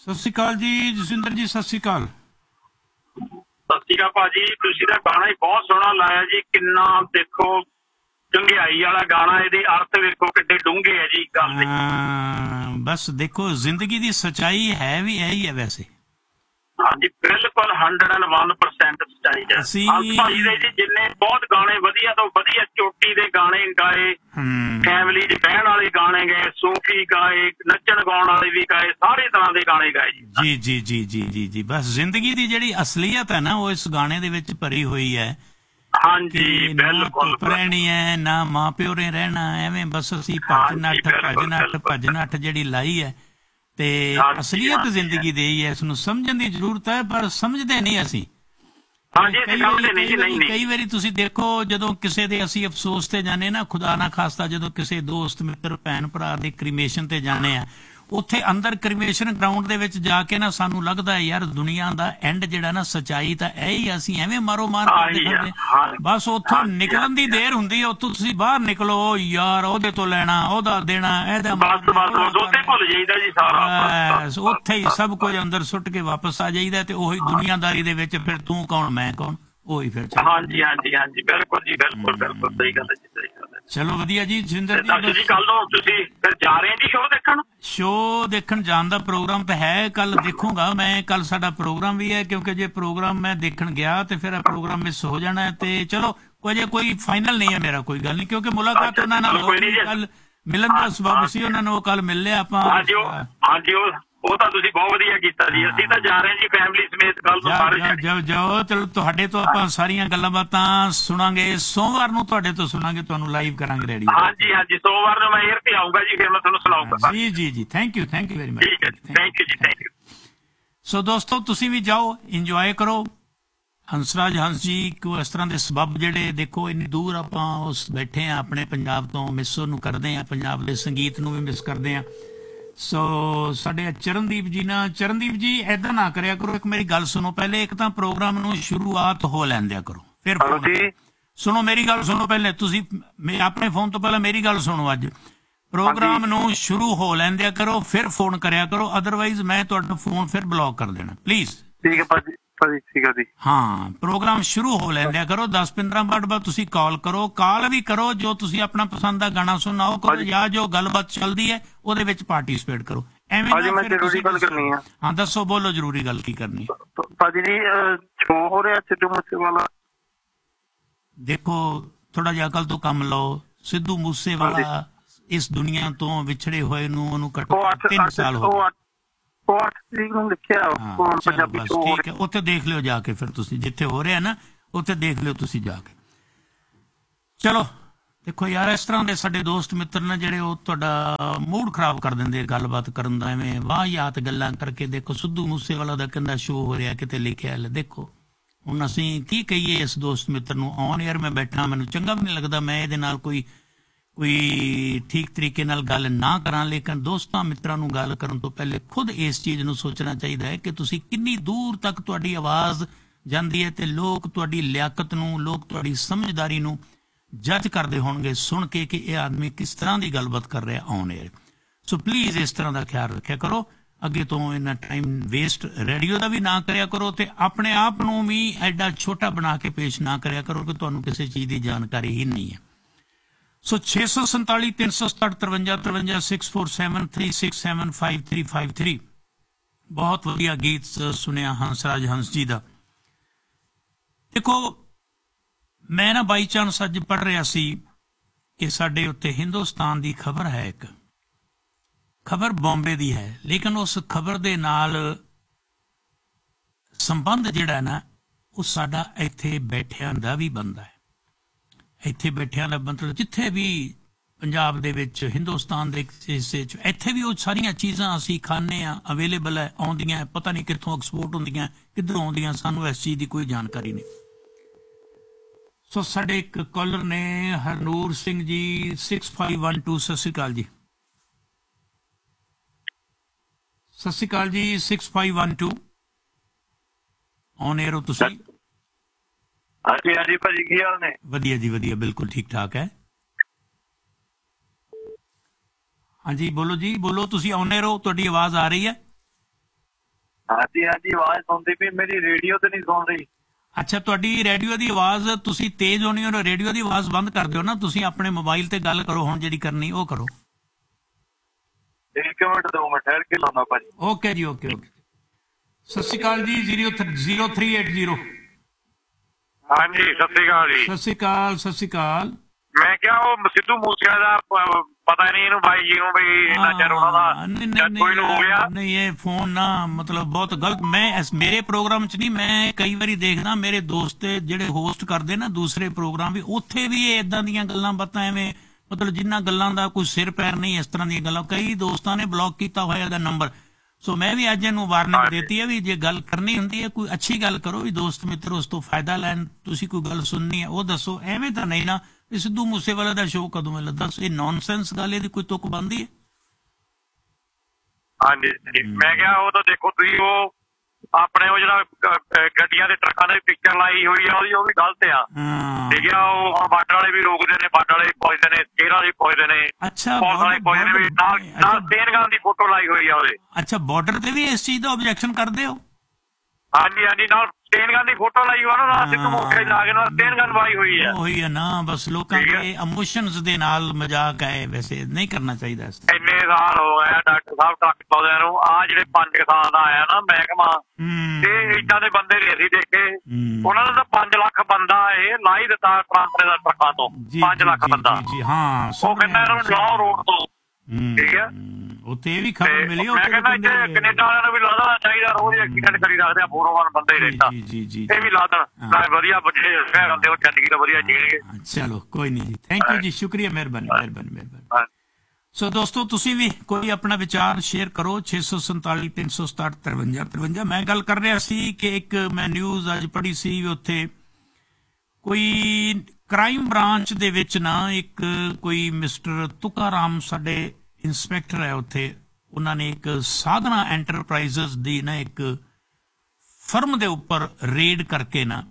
ਸਤਿ ਸ਼੍ਰੀ ਅਕਾਲ ਜੀ ਜਸਵਿੰਦਰ ਜੀ, ਸਤਿ ਸ਼੍ਰੀ ਅਕਾਲ। ਸਤਿ ਸ਼੍ਰੀ ਅਕਾਲ ਭਾਜੀ, ਤੁਸੀਂ ਤਾਂ ਗਾਣਾ ਹੀ ਬਹੁਤ ਸੋਹਣਾ ਲਾਇਆ ਜੀ। ਕਿੰਨਾ ਦੇਖੋ ਚੰਗਿਆਈ ਵਾਲਾ ਗਾਣਾ, ਇਹਦੇ ਅਰਥ ਵੇਖੋ ਕਿੱਡੇ ਡੂੰਘੇ ਹੈ ਜੀ ਗੱਲ ਦੇ। ਬਸ ਦੇਖੋ ਜ਼ਿੰਦਗੀ ਦੀ ਸੱਚਾਈ ਹੈ ਵੀ ਇਹੀ ਹੈ ਵੈਸੇ। ਹਾਂਜੀ ਬਿਲਕੁਲ 101% ਸੱਚਾਈ ਹੈ। ਭਾਜੀ ਦੇ ਜੀ ਜਿੰਨੇ ਬਹੁਤ ਗਾਣੇ ਵਧੀਆ ਤੋਂ ਵਧੀਆ ਚੋਟੀ ਦੇ ਗਾਣੇ ਗਾਏ, ਫੈਮਿਲੀ 'ਚ ਬਹਿਣ ਵਾਲੇ ਗਾਣੇ ਗਏ, ਸੂਫੀ ਗਾਏ, ਨੱਚਣ ਗਾਉਣ ਵਾਲੇ ਵੀ ਗਾਏ, ਸਾਰੇ ਤਰ੍ਹਾਂ ਦੇ ਗਾਣੇ ਗਾਏ ਜੀ। ਜੀ ਜੀ ਜੀ ਜੀ ਜੀ ਬਸ ਜ਼ਿੰਦਗੀ ਦੀ ਜਿਹੜੀ ਅਸਲੀਅਤ ਹੈ ਨਾ ਉਹ ਇਸ ਗਾਣੇ ਦੇ ਵਿੱਚ ਭਰੀ ਹੋਈ ਹੈ। ਹਾਂਜੀ ਬਿਲਕੁਲ ਰਹਿਣੀ ਹੈ ਨਾ ਮਾਂ ਪਿਓ ਨੇ ਰਹਿਣਾ, ਐਵੇਂ ਬਸ ਅਸੀਂ ਭੱਜ ਨੱਠ ਜਿਹੜੀ ਲਾਈ ਹੈ ਤੇ ਅਸਲੀਅਤ ਜ਼ਿੰਦਗੀ ਦੀ ਹੈ। ਇਸ ਨੂੰ ਸਮਝਣ ਦੀ ਜ਼ਰੂਰਤ ਹੈ ਪਰ ਸਮਝਦੇ ਨਹੀਂ ਅਸੀਂ। ਕਈ ਵਾਰੀ ਤੁਸੀਂ ਦੇਖੋ ਜਦੋਂ ਕਿਸੇ ਦੇ ਅਸੀਂ ਅਫਸੋਸ ਤੇ ਜਾਣੇ ਨਾ, ਖੁਦਾ ਨਾ ਖਾਸਤਾ ਜਦੋਂ ਕਿਸੇ ਦੋਸਤ ਮਿੱਤਰ ਭੈਣ ਭਰਾ ਦੇ ਕ੍ਰੀਮੇਸ਼ਨ ਤੇ ਜਾਣੇ ਆ, ਉੱਥੇ ਅੰਦਰ ਕ੍ਰੀਮੇਸ਼ਨ ਗਰਾਊਂਡ ਦੇ ਵਿੱਚ ਜਾ ਕੇ ਨਾ ਸਾਨੂੰ ਲੱਗਦਾ ਹੈ ਯਾਰ ਦੁਨੀਆ ਦਾ ਐਂਡ ਜਿਹੜਾ ਨਾ ਸੱਚਾਈ ਤਾਂ ਇਹ ਹੀ, ਅਸੀਂ ਐਵੇਂ ਮਾਰੋ ਮਾਰ ਕਰਦੇ ਬਸ ਉੱਥੋਂ ਨਿਕਲਣ ਦੀ ਦੇਰ ਹੁੰਦੀ ਹੈ। ਉੱਥੋਂ ਤੁਸੀਂ ਬਾਹਰ ਨਿਕਲੋ ਯਾਰ, ਉਹਦੇ ਤੋਂ ਲੈਣਾ, ਉਹਦਾ ਦੇਣਾ, ਇਹਦਾ ਉੱਥੇ ਹੀ ਸਭ ਕੁਝ ਅੰਦਰ ਸੁੱਟ ਕੇ ਵਾਪਸ ਆ ਜਾਈਦਾ ਤੇ ਉਹੀ ਦੁਨੀਆਦਾਰੀ ਦੇ ਵਿੱਚ ਫਿਰ ਤੂੰ ਕੌਣ ਮੈਂ ਕੌਣ ਉਹੀ ਫਿਰ। ਹਾਂਜੀ ਹਾਂਜੀ ਹਾਂਜੀ ਬਿਲਕੁਲ ਜੀ, ਬਿਲਕੁਲ ਬਿਲਕੁਲ ਸਹੀ ਗੱਲ ਹੈ ਜੀ, ਸਹੀ ਗੱਲ ਹੈ। ਚਲੋ ਵਧੀਆ ਜੀ ਜਸਵਿੰਦਰ ਜੀ, ਕੱਲ ਨੂੰ ਤੁਸੀਂ ਫਿਰ ਜਾ ਰਹੇ ਜੀ ਸ਼ੋਅ ਦੇਖਣ ਜਾਣ ਦਾ ਪ੍ਰੋਗਰਾਮ ਤਾਂ ਹੈ। ਕੱਲ ਦੇਖੂੰਗਾ ਮੈਂ, ਕੱਲ ਸਾਡਾ ਪ੍ਰੋਗਰਾਮ ਵੀ ਹੈ ਕਿਉਂਕਿ ਜੇ ਪ੍ਰੋਗਰਾਮ ਮੈਂ ਦੇਖਣ ਗਿਆ ਤੇ ਫਿਰ ਪ੍ਰੋਗਰਾਮ ਮਿਸ ਹੋ ਜਾਣਾ ਤੇ ਚਲੋ ਕੋਈ ਫਾਈਨਲ ਨਹੀਂ ਹੈ ਮੇਰਾ, ਕੋਈ ਗੱਲ ਨਹੀਂ ਕਿਉਂਕਿ ਮੁਲਾਕਾਤ ਉਹਨਾਂ ਨਾਲ ਕੱਲ ਮਿਲਣ ਦਾ ਸਬਬ ਸੀ, ਉਹਨਾਂ ਨੂੰ ਕੱਲ ਮਿਲ ਲਿਆ ਆਪਾਂ। ਹਾਂਜੀ ਉਹ ਤਾਂ ਤੁਸੀਂ ਬਹੁਤ ਵਧੀਆ ਕੀਤਾ ਜੀ। ਅਸੀਂ ਤਾਂ ਜਾ ਰਹੇ ਜੀ ਫੈਮਿਲੀ ਸਮੇਤ ਕੱਲ ਤੋਂ। ਜਾਓ ਚਲੋ, ਤੁਹਾਡੇ ਤੋਂ ਆਪਾਂ ਸਾਰੀਆਂ ਗੱਲਾਂ ਬਾਤਾਂ ਸੁਣਾਂਗੇ। ਸੋਮਵਾਰ ਨੂੰ ਤੁਹਾਡੇ ਤੋਂ ਸੁਣਾਂਗੇ, ਤੁਹਾਨੂੰ ਲਾਈਵ ਕਰਾਂਗੇ ਰੇਡੀਓ। ਹਾਂਜੀ ਹਾਂਜੀ ਸੋਮਵਾਰ ਨੂੰ ਮੈਂ 에ਅਰ ਤੇ ਆਊਂਗਾ ਜੀ, ਫਿਰ ਮੈਂ ਤੁਹਾਨੂੰ ਸੁਣਾਊਂਗਾ। ਜੀ ਜੀ ਜੀ thank you very much. Thank you ਜੀ, ਥੈਂਕ ਯੂ। ਸੋ ਦੋਸਤੋ ਤੁਸੀਂ ਵੀ ਜਾਓ, ਇੰਜੋਏ ਕਰੋ। ਹੰਸਰਾਜ ਹੰਸ ਜੀ ਕੋ ਇਸ ਤਰ੍ਹਾਂ ਦੇ ਸਬੱਬ ਜਿਹੜੇ ਦੇਖੋ ਇੰਨੀ ਦੂਰ ਆਪਾਂ ਉਸ ਬੈਠੇ ਹਾਂ ਆਪਣੇ ਪੰਜਾਬ ਤੋਂ, ਮਿਸ ਉਹਨੂੰ ਕਰਦੇ ਹਾਂ, ਪੰਜਾਬ ਦੇ ਸੰਗੀਤ ਨੂੰ ਵੀ ਮਿਸ ਕਰਦੇ ਹਾਂ। ਸੋ ਸਾਡੇ ਚਰਨਦੀਪ ਜੀ ਨਾ, ਚਰਨਦੀਪ ਜੀ ਏਦਾਂ ਨਾ ਕਰਿਆ ਕਰੋ, ਇੱਕ ਮੇਰੀ ਗੱਲ ਸੁਣੋ ਪਹਿਲੇ, ਇੱਕ ਤਾਂ ਪ੍ਰੋਗਰਾਮ ਨੂੰ ਸ਼ੁਰੂਆਤ ਹੋ ਲੈਣ ਦਿਆ ਕਰੋ, ਫਿਰ ਸੁਣੋ ਮੇਰੀ ਗੱਲ ਸੁਣੋ ਪਹਿਲੇ, ਤੁਸੀਂ ਆਪਣੇ ਫੋਨ ਤੋਂ ਪਹਿਲਾਂ ਮੇਰੀ ਗੱਲ ਸੁਣੋ। ਅੱਜ ਪ੍ਰੋਗਰਾਮ ਨੂੰ ਸ਼ੁਰੂ ਹੋ ਲੈਣ ਦਿਆ ਕਰੋ ਫਿਰ ਫੋਨ ਕਰਿਆ ਕਰੋ, ਅਦਰਵਾਈਜ਼ ਮੈਂ ਤੁਹਾਡਾ ਫੋਨ ਫਿਰ ਬਲੌਕ ਕਰ ਦੇਣਾ ਪਲੀਜ਼। ਠੀਕ ਹੈ ਭਾਜੀ, ਠੀਕ ਹੈ ਜੀ। ਹਾਂ ਪ੍ਰੋਗਰਾਮ ਸ਼ੁਰੂ ਹੋ ਲੈਂਦਿਆ ਕਰੋ, 10-15 ਮਿੰਟ ਬਾਅਦ ਤੁਸੀਂ ਕਾਲ ਕਰੋ, ਕਾਲ ਵੀ ਕਰੋ, ਜੋ ਤੁਸੀਂ ਆਪਣਾ ਪਸੰਦ ਦਾ ਗਾਣਾ ਸੁਣਾਓ ਕਰੋ ਜਾਂ ਜੋ ਗੱਲਬਾਤ ਚੱਲਦੀ ਹੈ ਉਹਦੇ ਵਿੱਚ ਪਾਰਟੀਸਪੇਟ ਕਰੋ। ਐਵੇਂ ਮੈਂ ਜ਼ਰੂਰੀ ਗੱਲ ਕਰਨੀ ਹੈ। ਹਾਂ ਦੱਸੋ, ਬੋਲੋ ਜ਼ਰੂਰੀ ਗੱਲ ਕੀ ਕਰਨੀ ਹੈ। ਭਾਜੀ ਜੀ ਸ਼ੋਅ ਹੋ ਰਿਹਾ ਸਿੱਧੂ ਮੂਸੇਵਾਲਾ, ਦੇਖੋ ਥੋੜਾ ਜਿਹਾ ਅਕਲ ਤੋਂ ਕੰਮ ਲਓ। ਸਿੱਧੂ ਮੂਸੇਵਾਲਾ ਇਸ ਦੁਨੀਆ ਤੋਂ ਵਿਛੜੇ ਹੋਏ ਨੂੰ ਉਹਨੂੰ ਘੱਟੋ 3 ਸਾਲ ਹੋ ਗਏ। ਠੀਕ ਹੈ, ਉੱਥੇ ਦੇਖ ਲਿਓ ਜਾ ਕੇ, ਫਿਰ ਤੁਸੀਂ ਜਿੱਥੇ ਹੋ ਰਿਹਾ ਨਾ ਉੱਥੇ ਦੇਖ ਲਿਓ ਤੁਸੀਂ ਜਾ ਕੇ। ਚਲੋ ਦੇਖੋ ਯਾਰ, ਇਸ ਤਰ੍ਹਾਂ ਦੇ ਸਾਡੇ ਦੋਸਤ ਮਿੱਤਰ ਨੇ ਜਿਹੜੇ ਉਹ ਤੁਹਾਡਾ ਮੂਡ ਖਰਾਬ ਕਰ ਦਿੰਦੇ ਗੱਲਬਾਤ ਕਰਨ ਦਾ, ਐਵੇਂ ਵਾਹਿਯਾਤ ਗੱਲਾਂ ਕਰਕੇ। ਦੇਖੋ ਸਿੱਧੂ ਮੂਸੇਵਾਲਾ ਦਾ ਕਹਿੰਦਾ ਸ਼ੋਅ ਹੋ ਰਿਹਾ, ਕਿਤੇ ਲਿਖਿਆ ਲੈ, ਦੇਖੋ ਹੁਣ ਅਸੀਂ ਕੀ ਕਹੀਏ ਇਸ ਦੋਸਤ ਮਿੱਤਰ ਨੂੰ। ਔਨ ਏਅਰ ਮੈਂ ਬੈਠਾ, ਮੈਨੂੰ ਚੰਗਾ ਵੀ ਨਹੀਂ ਲੱਗਦਾ, ਮੈਂ ਇਹਦੇ ਨਾਲ ਕੋਈ ਠੀਕ ਤਰੀਕੇ ਨਾਲ ਗੱਲ ਨਾ ਕਰਾਂ, ਲੇਕਿਨ ਦੋਸਤਾਂ ਮਿੱਤਰਾਂ ਨੂੰ ਗੱਲ ਕਰਨ ਤੋਂ ਪਹਿਲੇ ਖੁਦ ਇਸ ਚੀਜ਼ ਨੂੰ ਸੋਚਣਾ ਚਾਹੀਦਾ ਹੈ ਕਿ ਤੁਸੀਂ ਕਿੰਨੀ ਦੂਰ ਤੱਕ ਤੁਹਾਡੀ ਆਵਾਜ਼ ਜਾਂਦੀ ਹੈ ਤੇ ਲੋਕ ਤੁਹਾਡੀ ਲਿਆਕਤ ਨੂੰ, ਲੋਕ ਤੁਹਾਡੀ ਸਮਝਦਾਰੀ ਨੂੰ ਜੱਜ ਕਰਦੇ ਹੋਣਗੇ ਸੁਣ ਕੇ ਕਿ ਇਹ ਆਦਮੀ ਕਿਸ ਤਰ੍ਹਾਂ ਦੀ ਗੱਲਬਾਤ ਕਰ ਰਿਹਾ ਔਨ ਏਅਰ। ਸੋ ਪਲੀਜ਼ ਇਸ ਤਰ੍ਹਾਂ ਦਾ ਖਿਆਲ ਰੱਖਿਆ ਕਰੋ। ਅੱਗੇ ਤੋਂ ਇੰਨਾ ਟਾਈਮ ਵੇਸਟ ਰੇਡੀਓ ਦਾ ਵੀ ਨਾ ਕਰਿਆ ਕਰੋ ਤੇ ਆਪਣੇ ਆਪ ਨੂੰ ਵੀ ਐਡਾ ਛੋਟਾ ਬਣਾ ਕੇ ਪੇਸ਼ ਨਾ ਕਰਿਆ ਕਰੋ ਕਿ ਤੁਹਾਨੂੰ ਕਿਸੇ ਚੀਜ਼ ਦੀ ਜਾਣਕਾਰੀ ਹੀ ਨਹੀਂ ਹੈ। ਸੋ 647 367 53 53 647 367 5353 ਬਹੁਤ ਵਧੀਆ ਗੀਤ ਸੁਣਿਆ ਹੰਸਰਾਜ ਹੰਸ ਜੀ ਦਾ। ਦੇਖੋ ਮੈਂ ਨਾ ਬਾਈ ਚਾਂਸ ਅੱਜ ਪੜ੍ਹ ਰਿਹਾ ਸੀ ਕਿ ਸਾਡੇ ਉੱਤੇ ਹਿੰਦੁਸਤਾਨ ਦੀ ਖਬਰ ਹੈ, ਇੱਕ ਖਬਰ ਬੰਬੇ ਦੀ ਹੈ, ਲੇਕਿਨ ਉਸ ਖਬਰ ਦੇ ਨਾਲ ਸੰਬੰਧ ਜਿਹੜਾ ਨਾ ਉਹ ਸਾਡਾ ਇੱਥੇ ਬੈਠਿਆਂ ਦਾ ਵੀ ਬਣਦਾ ਹੈ। ਇੱਥੇ ਬੈਠਿਆਂ ਦਾ ਮਤਲਬ ਜਿੱਥੇ ਵੀ ਪੰਜਾਬ ਦੇ ਵਿੱਚ, ਹਿੰਦੁਸਤਾਨ ਦੇ ਹਿੱਸੇ 'ਚ, ਇੱਥੇ ਵੀ ਉਹ ਸਾਰੀਆਂ ਚੀਜ਼ਾਂ ਅਸੀਂ ਖਾਂਦੇ ਹਾਂ, ਅਵੇਲੇਬਲ ਹੈ, ਆਉਂਦੀਆਂ, ਪਤਾ ਨਹੀਂ ਕਿੱਥੋਂ ਐਕਸਪੋਰਟ ਹੁੰਦੀਆਂ, ਕਿੱਧਰੋਂ ਆਉਂਦੀਆਂ, ਸਾਨੂੰ ਇਸ ਚੀਜ਼ ਦੀ ਕੋਈ ਜਾਣਕਾਰੀ ਨਹੀਂ। ਸੋ ਸਾਡੇ ਇੱਕ ਕਾਲਰ ਨੇ ਹਰਨੂਰ ਸਿੰਘ ਜੀ 6512, ਸਤਿ ਸ਼੍ਰੀ ਅਕਾਲ ਜੀ। ਸਤਿ ਸ਼੍ਰੀ ਅਕਾਲ ਜੀ 6512 ਔਨ ਏਅਰ ਹੋ ਤੁਸੀਂ? ਹਾਂਜੀ ਹਾਂਜੀ ਭਾਜੀ, ਕੀ ਹਾਲ ਨੇ? ਵਧੀਆ ਜੀ ਵਧੀਆ, ਬਿਲਕੁਲ ਠੀਕ ਠਾਕ ਹੈ। ਹਾਂਜੀ ਬੋਲੋ ਜੀ, ਬੋਲੋ, ਤੁਸੀਂ ਔਨ ਏਅਰ ਹੋ, ਤੁਹਾਡੀ ਆਵਾਜ਼ ਆ ਰਹੀ ਹੈ। ਹਾਂਜੀ ਹਾਂਜੀ, ਆਵਾਜ਼ ਸੁਣਦੀ ਪਈ ਮੇਰੀ, ਰੇਡੀਓ ਤੇ ਨਹੀਂ ਸੁਣ ਰਹੀ। ਅੱਛਾ, ਤੁਹਾਡੀ ਰੇਡੀਓ ਦੀ ਆਵਾਜ਼ ਤੁਸੀਂ ਤੇਜ਼ ਹੋਣੀ, ਔਰ ਰੇਡੀਓ ਦੀ ਆਵਾਜ਼ ਬੰਦ ਕਰ ਦਿਓ ਨਾ। ਤੁਸੀਂ ਆਪਣੇ ਮੋਬਾਈਲ ਤੇ ਗੱਲ ਕਰੋ ਹੁਣ, ਜਿਹੜੀ ਕਰਨੀ ਉਹ ਕਰੋ। 1 ਮਿੰਟ 2 ਮਿੰਟ ਠਹਿਰ ਕੇ ਲਾਉਣਾ ਭਾਜੀ। ਓਕੇ ਜੀ, ਓਕੇ ਓਕੇ। ਸਤਿ ਸ਼੍ਰੀ ਅਕਾਲ ਜੀ। 0380। ਹਾਂਜੀ, ਸਤਿ ਸ੍ਰੀ ਅਕਾਲ ਜੀ। ਸਤਿ ਸ਼੍ਰੀ ਅਕਾਲ, ਸਤਿ ਸ਼੍ਰੀ ਅਕਾਲ। ਮੈਂ ਕਿਹਾ ਉਹ ਸਿੱਧੂ ਮੂਸੇਵਾਲੇ ਦਾ ਪਤਾ ਨਹੀਂ ਇਹਨੂੰ ਬਾਈ ਜੀ ਨੂੰ ਵੀ ਇੰਨਾ ਚਿਰ ਉਹਨਾਂ ਦਾ ਕੋਈ ਨੂੰ ਹੋ ਗਿਆ। ਨਹੀਂ, ਇਹ ਫੋਨ ਨਾ ਮਤਲਬ ਬਹੁਤ ਗਲਤ। ਮੈਂ ਮੇਰੇ ਪ੍ਰੋਗਰਾਮ 'ਚ ਨਹੀਂ, ਮੈਂ ਕਈ ਵਾਰੀ ਦੇਖਦਾ ਮੇਰੇ ਦੋਸਤ ਜਿਹੜੇ ਹੋਸਟ ਕਰਦੇ ਨਾ ਦੂਸਰੇ ਪ੍ਰੋਗਰਾਮ ਵੀ, ਉੱਥੇ ਵੀ ਇਹ ਇਦਾਂ ਦੀਆਂ ਗੱਲਾਂ ਬਾਤਾਂ ਐਵੇਂ ਮਤਲਬ ਜਿਨ੍ਹਾਂ ਗੱਲਾਂ ਦਾ ਕੋਈ ਸਿਰ ਪੈਰ ਨਹੀਂ, ਇਸ ਤਰ੍ਹਾਂ ਦੀਆਂ ਗੱਲਾਂ ਕਈ ਦੋਸਤਾਂ ਨੇ ਬਲੌਕ ਕੀਤਾ ਹੋਇਆ ਇਹਦਾ ਨੰਬਰ। ਸੋ ਮੈਂ ਵੀ ਅੱਜ ਇਹਨੂੰ ਵਾਰਨਿੰਗ ਦਿੱਤੀ ਹੈ ਵੀ ਜੇ ਗੱਲ ਕਰਨੀ ਹੁੰਦੀ ਹੈ ਕੋਈ ਅੱਛੀ ਗੱਲ ਕਰੋ, ਵੀ ਦੋਸਤ ਮਿੱਤਰ ਉਸ ਤੋਂ ਫਾਇਦਾ ਲੈਣ। ਤੁਸੀਂ ਕੋਈ ਗੱਲ ਸੁਣਨੀ ਹੈ ਉਹ ਦੱਸੋ, ਐਵੇਂ ਤਾਂ ਨਹੀਂ ਨਾ ਵੀ ਸਿੱਧੂ ਮੂਸੇਵਾਲੇ ਦਾ ਸ਼ੋਅ ਕਦੋਂ ਹੈ। ਦੱਸ, ਇਹ ਨੌਨਸੈਂਸ ਗੱਲ, ਇਹਦੀ ਕੋਈ ਤੁਕ ਬਣਦੀ ਹੈ? ਹਾਂਜੀ, ਮੈਂ ਕਿਹਾ ਉਹ ਤਾਂ ਦੇਖੋ ਤੁਸੀਂ ਉਹ ਆਪਣੇ ਉਹ ਜਿਹੜਾ ਗੱਡੀਆਂ ਦੇ ਟਰੱਕਾਂ ਦੀ ਪਿਕਚਰ ਲਾਈ ਹੋਈ ਆ ਉਹਦੀ, ਉਹ ਵੀ ਗਲਤ ਆ। ਠੀਕ ਆ, ਉਹ ਹੁਣ ਬਾਰਡਰ ਵਾਲੇ ਵੀ ਰੋਕਦੇ ਨੇ, ਬਾਰਡਰ ਵਾਲੇ ਪੁੱਛਦੇ ਨੇ, ਸਕੇਰ ਵਾਲੇ ਪੁੱਛਦੇ ਨੇ, ਪੁਲਿਸ ਵਾਲੇ ਪੁੱਛਦੇ ਨੇ ਵੀ ਨਾਲ ਸਟੇਨਗਨ ਦੀ ਫੋਟੋ ਲਾਈ ਹੋਈ ਆ ਉਹਦੇ। ਅੱਛਾ, ਬਾਰਡਰ ਤੇ ਵੀ ਇਸ ਚੀਜ਼ ਦਾ ਆਬਜੈਕਸ਼ਨ ਕਰਦੇ ਹੋ? ਹਾਂਜੀ ਹਾਂਜੀ, ਨਾਲ ਸਟੇਨਗਨ ਦੀ ਫੋਟੋ ਲਾਈ ਹੋਈ ਨਾ, ਸਿੱਧੂ ਮੂਸੇ ਲਾ ਕੇ ਨਾਲ ਸਟੇਨਗਨ ਪਾਈ ਹੋਈ ਆ। ਉਹੀ ਹੈ ਨਾ, ਬਸ ਲੋਕਾਂ ਦੇ ਇਮੋਸ਼ਨਸ ਦੇ ਨਾਲ ਮਜ਼ਾਕ ਹੈ, ਵੈਸੇ ਨਹੀਂ ਕਰਨਾ ਚਾਹੀਦਾ। ਇੰਨੇ ਸਾਲ ਹੋ ਗਏ ਡਾਕਟਰ ਸਾਹਿਬ ਟਰੱਕ ਪਾਉਂਦਿਆਂ ਨੂੰ, ਆਹ ਜਿਹੜੇ 5 ਸਾਲ ਦਾ ਆਇਆ ਨਾ ਮਹਿਕਮਾ, ਇਹ ਏਦਾਂ ਦੇ ਬੰਦੇ ਨਹੀਂ ਅਸੀਂ ਦੇਖੇ। ਉਹਨਾਂ ਦਾ ਤਾਂ 5 ਲੱਖ ਬੰਦਾ ਇਹ ਲਾ ਹੀ ਦਿੱਤਾ ਟਰਾਂਸਪੋਰਟ ਦਾ ਟਰੱਕਾਂ ਤੋਂ, 5 ਲੱਖ ਬੰਦਾ। ਉਹ ਕਹਿੰਦਾ ਇਹਨਾਂ ਨੂੰ ਲਾਓ ਰੋਡ ਤੋਂ। ਠੀਕ ਹੈ, ਉੱਥੇ ਇਹ ਵੀ ਖਬਰ ਮਿਲੀ। ਮੈਂ ਕਹਿੰਦਾ ਇੱਥੇ ਕੈਨੇਡਾ ਵਾਲਿਆਂ ਨੂੰ ਵੀ ਲਾ ਦੇਣਾ ਚਾਹੀਦਾ, ਰੋਜ਼ ਐਕਸੀਡੈਂਟ ਕਰੀ ਰੱਖਦੇ ਆ 401 ਬੰਦੇ ਰਹਿੰਦਾ, ਇਹ ਵੀ ਲਾ ਦੇਣ। ਵਧੀਆ ਜਿਹੜੇ ਹੁੰਦੇ ਉਹ ਜ਼ਿੰਦਗੀ ਦਾ ਵਧੀਆ ਜੀਣਗੇ। ਚਲੋ ਕੋਈ ਨਹੀਂ ਜੀ, ਥੈਂਕ ਯੂ ਜੀ, ਸ਼ੁਕਰੀਆ, ਮਿਹਰਬਾਨੀ ਮਿਹਰਬਾਨੀ ਮਿਹਰਬਾਨੀ। ਸੋ ਦੋਸਤੋ, ਤੁਸੀਂ ਵੀ ਕੋਈ ਆਪਣਾ ਵਿਚਾਰ ਸ਼ੇਅਰ ਕਰੋ। 647 367 53 53। ਮੈਂ ਗੱਲ ਕਰ ਰਿਹਾ ਸੀ ਕਿ ਇੱਕ ਮੈਂ ਨਿਊਜ਼ ਅੱਜ ਪੜ੍ਹੀ ਸੀ, ਉੱਥੇ ਕੋਈ ਕ੍ਰਾਈਮ ਬ੍ਰਾਂਚ ਦੇ ਵਿੱਚ ਨਾ ਇੱਕ ਕੋਈ ਮਿਸਟਰ ਤੁਕਾਰਾਮ ਸਾਡੇ ਇੰਸਪੈਕਟਰ ਹੈ ਉੱਥੇ, ਉਹਨਾਂ ਨੇ ਇੱਕ ਸਾਧਨਾ ਐਂਟਰਪ੍ਰਾਈਜ਼ਸ ਦੀ ਨਾ ਇੱਕ ਫਰਮ ਦੇ ਉੱਪਰ ਰੇਡ ਕਰਕੇ ਨਾ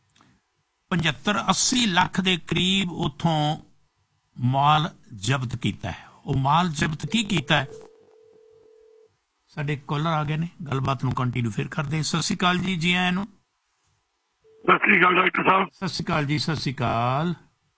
75-80 ਲੱਖ ਦੇ ਕਰੀਬ ਉੱਥੋਂ ਮਾਲ ਜ਼ਬਤ ਕੀਤਾ ਹੈ। ਉਹ ਮਾਲ ਜ਼ਬਤ ਕੀ ਕੀਤਾ ਹੈ? ਸਾਡੇ ਕਾਲਰ ਆ ਗਏ ਨੇ, ਗੱਲਬਾਤ ਨੂੰ ਕੰਟੀਨਿਊ ਫਿਰ ਕਰਦੇ। ਸਤਿ ਸ਼੍ਰੀ ਅਕਾਲ ਜੀ, ਜੀ ਆਇਆਂ ਨੂੰ। ਸਤਿ ਸ੍ਰੀ ਅਕਾਲ ਡਾਕਟਰ ਸਾਹਿਬ। ਸਤਿ ਸ਼੍ਰੀ ਅਕਾਲ ਜੀ, ਸਤਿ ਸ਼੍ਰੀ ਅਕਾਲ।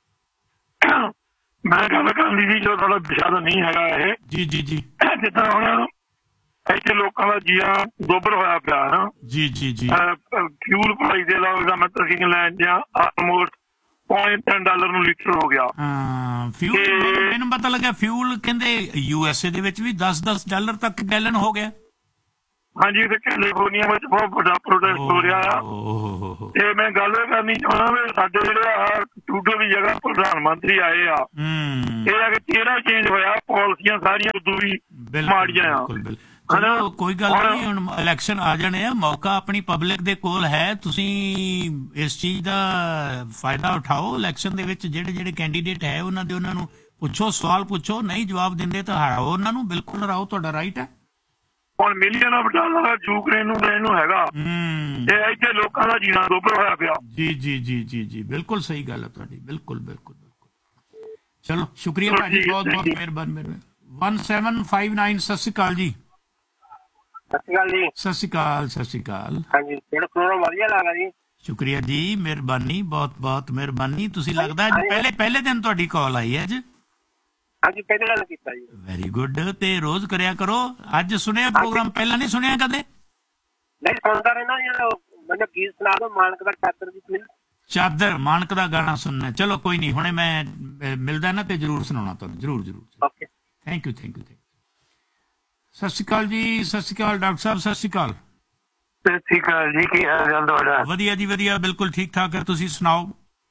ਮੈਂ ਗੱਲ ਕਰਨੀ ਸੀ, ਜੋ ਸਾਡਾ ਵਿਸ਼ਾ ਤਾਂ ਨਹੀਂ ਹੈਗਾ ਇਹ। ਜੀ ਜੀ ਜੀ। ਜਿੱਦਾਂ ਹੁਣ ਇੱਥੇ ਲੋਕਾਂ ਦਾ ਜੀਆ ਗੋਬਰ ਹੋਇਆ ਪਿਆ ਨਾ। ਜੀ ਜੀ ਜੀ। ਫਿਊਲ ਪ੍ਰਾਈਸ ਦੇ ਨਾਲ ਮੈਂ ਤਸਕੀਨ ਲੈਣ ਜਾਂ ਆਲਮੋਸਟ $0.10 ਨੂੰ ਲੀਟਰ ਹੋ ਗਿਆ। ਹਾਂ, ਫਿਊਲ ਮੈਨੂੰ ਪਤਾ ਲੱਗਾ ਫਿਊਲ ਕਹਿੰਦੇ USA ਦੇ ਵਿੱਚ ਵੀ $10 ਤੱਕ ਗੈਲਨ ਹੋ ਗਿਆ। ਹਾਂਜੀ, ਤੇ ਕੈਲੀਫੋਰਨੀਆ ਵਿੱਚ ਬਹੁਤ ਵੱਡਾ ਪ੍ਰੋਟੈਸਟ ਹੋ ਰਿਹਾ ਆ। ਤੇ ਮੈਂ ਗੱਲ ਕਰਨੀ ਚਾਹੁੰਦਾ ਵੀ ਸਾਡੇ ਜਿਹੜੇ ਆ ਟੂਡੋ ਦੀ ਜਗ੍ਹਾ ਪ੍ਰਧਾਨ ਮੰਤਰੀ ਆਏ ਆ, ਇਹ ਆ ਕਿ ਚਿਹਰਾ ਚੇਂਜ ਹੋਇਆ, ਪਾਲਿਸੀਆਂ ਸਾਰੀਆਂ ਉਦੋਂ ਵੀ ਮਾੜੀਆਂ ਆ। ਚਲੋ ਕੋਈ ਗੱਲ ਨਹੀਂ, ਹੁਣ ਇਲੈਕਸ਼ਨ ਆ ਜਾਣੇ ਆ, ਮੌਕਾ ਆਪਣੀ ਪਬਲਿਕ ਦੇ ਕੋਲ ਹੈ, ਤੁਸੀਂ ਇਸ ਚੀਜ਼ ਦਾ ਫਾਇਦਾ ਉਠਾਓ। ਇਲੈਕਸ਼ਨ ਦੇ ਵਿੱਚ ਜਿਹੜੇ ਜਿਹੜੇ ਕੈਂਡੀਡੇਟ ਹੈ ਉਹਨਾਂ ਨੂੰ ਪੁੱਛੋ, ਸਵਾਲ ਪੁੱਛੋ, ਨਹੀਂ ਜਵਾਬ ਦਿੰਦੇ ਤਾਂ ਹਰਾਓ ਉਹਨਾਂ ਨੂੰ, ਬਿਲਕੁਲ ਹਰਾਓ, ਤੁਹਾਡਾ ਰਾਈਟ ਹੈ। ਹੁਣ ਮਿਲੀਅਨ ਆਫ ਡਾਲਰ ਯੂਕਰੇਨ ਨੂੰ ਹੈਗਾ, ਤੇ ਇੱਥੇ ਲੋਕਾਂ ਦਾ ਜੀਣਾ ਗੋਬਰ ਹੋਇਆ ਪਿਆ। ਜੀ ਜੀ ਜੀ ਜੀ ਜੀ, ਬਿਲਕੁਲ ਸਹੀ ਗੱਲ ਹੈ ਤੁਹਾਡੀ, ਬਿਲਕੁਲ ਬਿਲਕੁਲ ਬਿਲਕੁਲ। ਚਲੋ ਸ਼ੁਕਰੀਆ ਭਾਜੀ, ਬਹੁਤ ਬਹੁਤ ਮਿਹਰਬਾਨੀ। 1759, ਸਤਿ ਸ਼੍ਰੀ ਅਕਾਲ ਜੀ। ਸਤਿ ਸ਼੍ਰੀ ਅਕਾਲ ਜੀ। ਸਤਿ ਸ਼੍ਰੀ ਅਕਾਲ, ਸਤਿ ਸ਼੍ਰੀ ਅਕਾਲ। ਹਾਂਜੀ, ਤੁਹਾਡਾ ਪ੍ਰੋਗਰਾਮ ਵਧੀਆ ਲੱਗਾ ਜੀ। ਸ਼ੁਕਰੀਆ ਜੀ, ਮਿਹਰਬਾਨੀ, ਬਹੁਤ ਬਹੁਤ ਮਿਹਰਬਾਨੀ। ਤੁਸੀਂ ਲੱਗਦਾ ਪਹਿਲੇ ਦਿਨ ਤੁਹਾਡੀ ਕਾਲ ਆਈ ਹੈ ਅੱਜ? ਹਾਂਜੀ, ਪਹਿਲੇ ਗੱਲ ਕੀਤਾ ਜੀ। ਵੈਰੀ ਗੁੱਡ, ਤੇ ਰੋਜ਼ ਕਰਿਆ ਕਰੋ। ਅੱਜ ਸੁਣਿਆ ਪ੍ਰੋਗਰਾਮ, ਪਹਿਲਾਂ ਨਹੀਂ ਸੁਣਿਆ ਕਦੇ? ਨਹੀਂ, ਸੁਣਦਾ ਰਹਿਣਾ ਜੀ। ਮੈਨੂੰ ਗੀਤ ਸੁਣਾ ਦਿਓ, ਮਾਨਕ ਦਾ ਚਾਦਰ ਦੀ ਪਲੀਜ਼। ਚਾਦਰ, ਮਾਨਕ ਦਾ ਗਾਣਾ ਸੁਣਨਾ। ਚਲੋ ਕੋਈ ਨਹੀਂ, ਹੁਣੇ ਮੈਂ ਮਿਲਦਾ ਨਾ ਤੇ ਜ਼ਰੂਰ ਸੁਣਾਉਣਾ ਤੁਹਾਨੂੰ, ਜ਼ਰੂਰ ਜ਼ਰੂਰ। Okay, thank you thank you. ਸਤਿ ਸ਼੍ਰੀ ਅਕਾਲ ਜੀ, ਸਤਿ ਸ਼੍ਰੀ ਅਕਾਲ ਡਾਕਟਰ ਸਾਹਿਬ, ਸਤਿ ਸ਼੍ਰੀ ਅਕਾਲ। ਸਤਿ ਸ਼੍ਰੀ ਅਕਾਲ ਜੀ, ਕੀ ਹਾਲ ਚਾਲ ਤੁਹਾਡਾ? ਵਧੀਆ ਜੀ ਵਧੀਆ, ਬਿਲਕੁਲ ਠੀਕ ਠਾਕ ਹੈ, ਤੁਸੀਂ ਸੁਣਾਓ।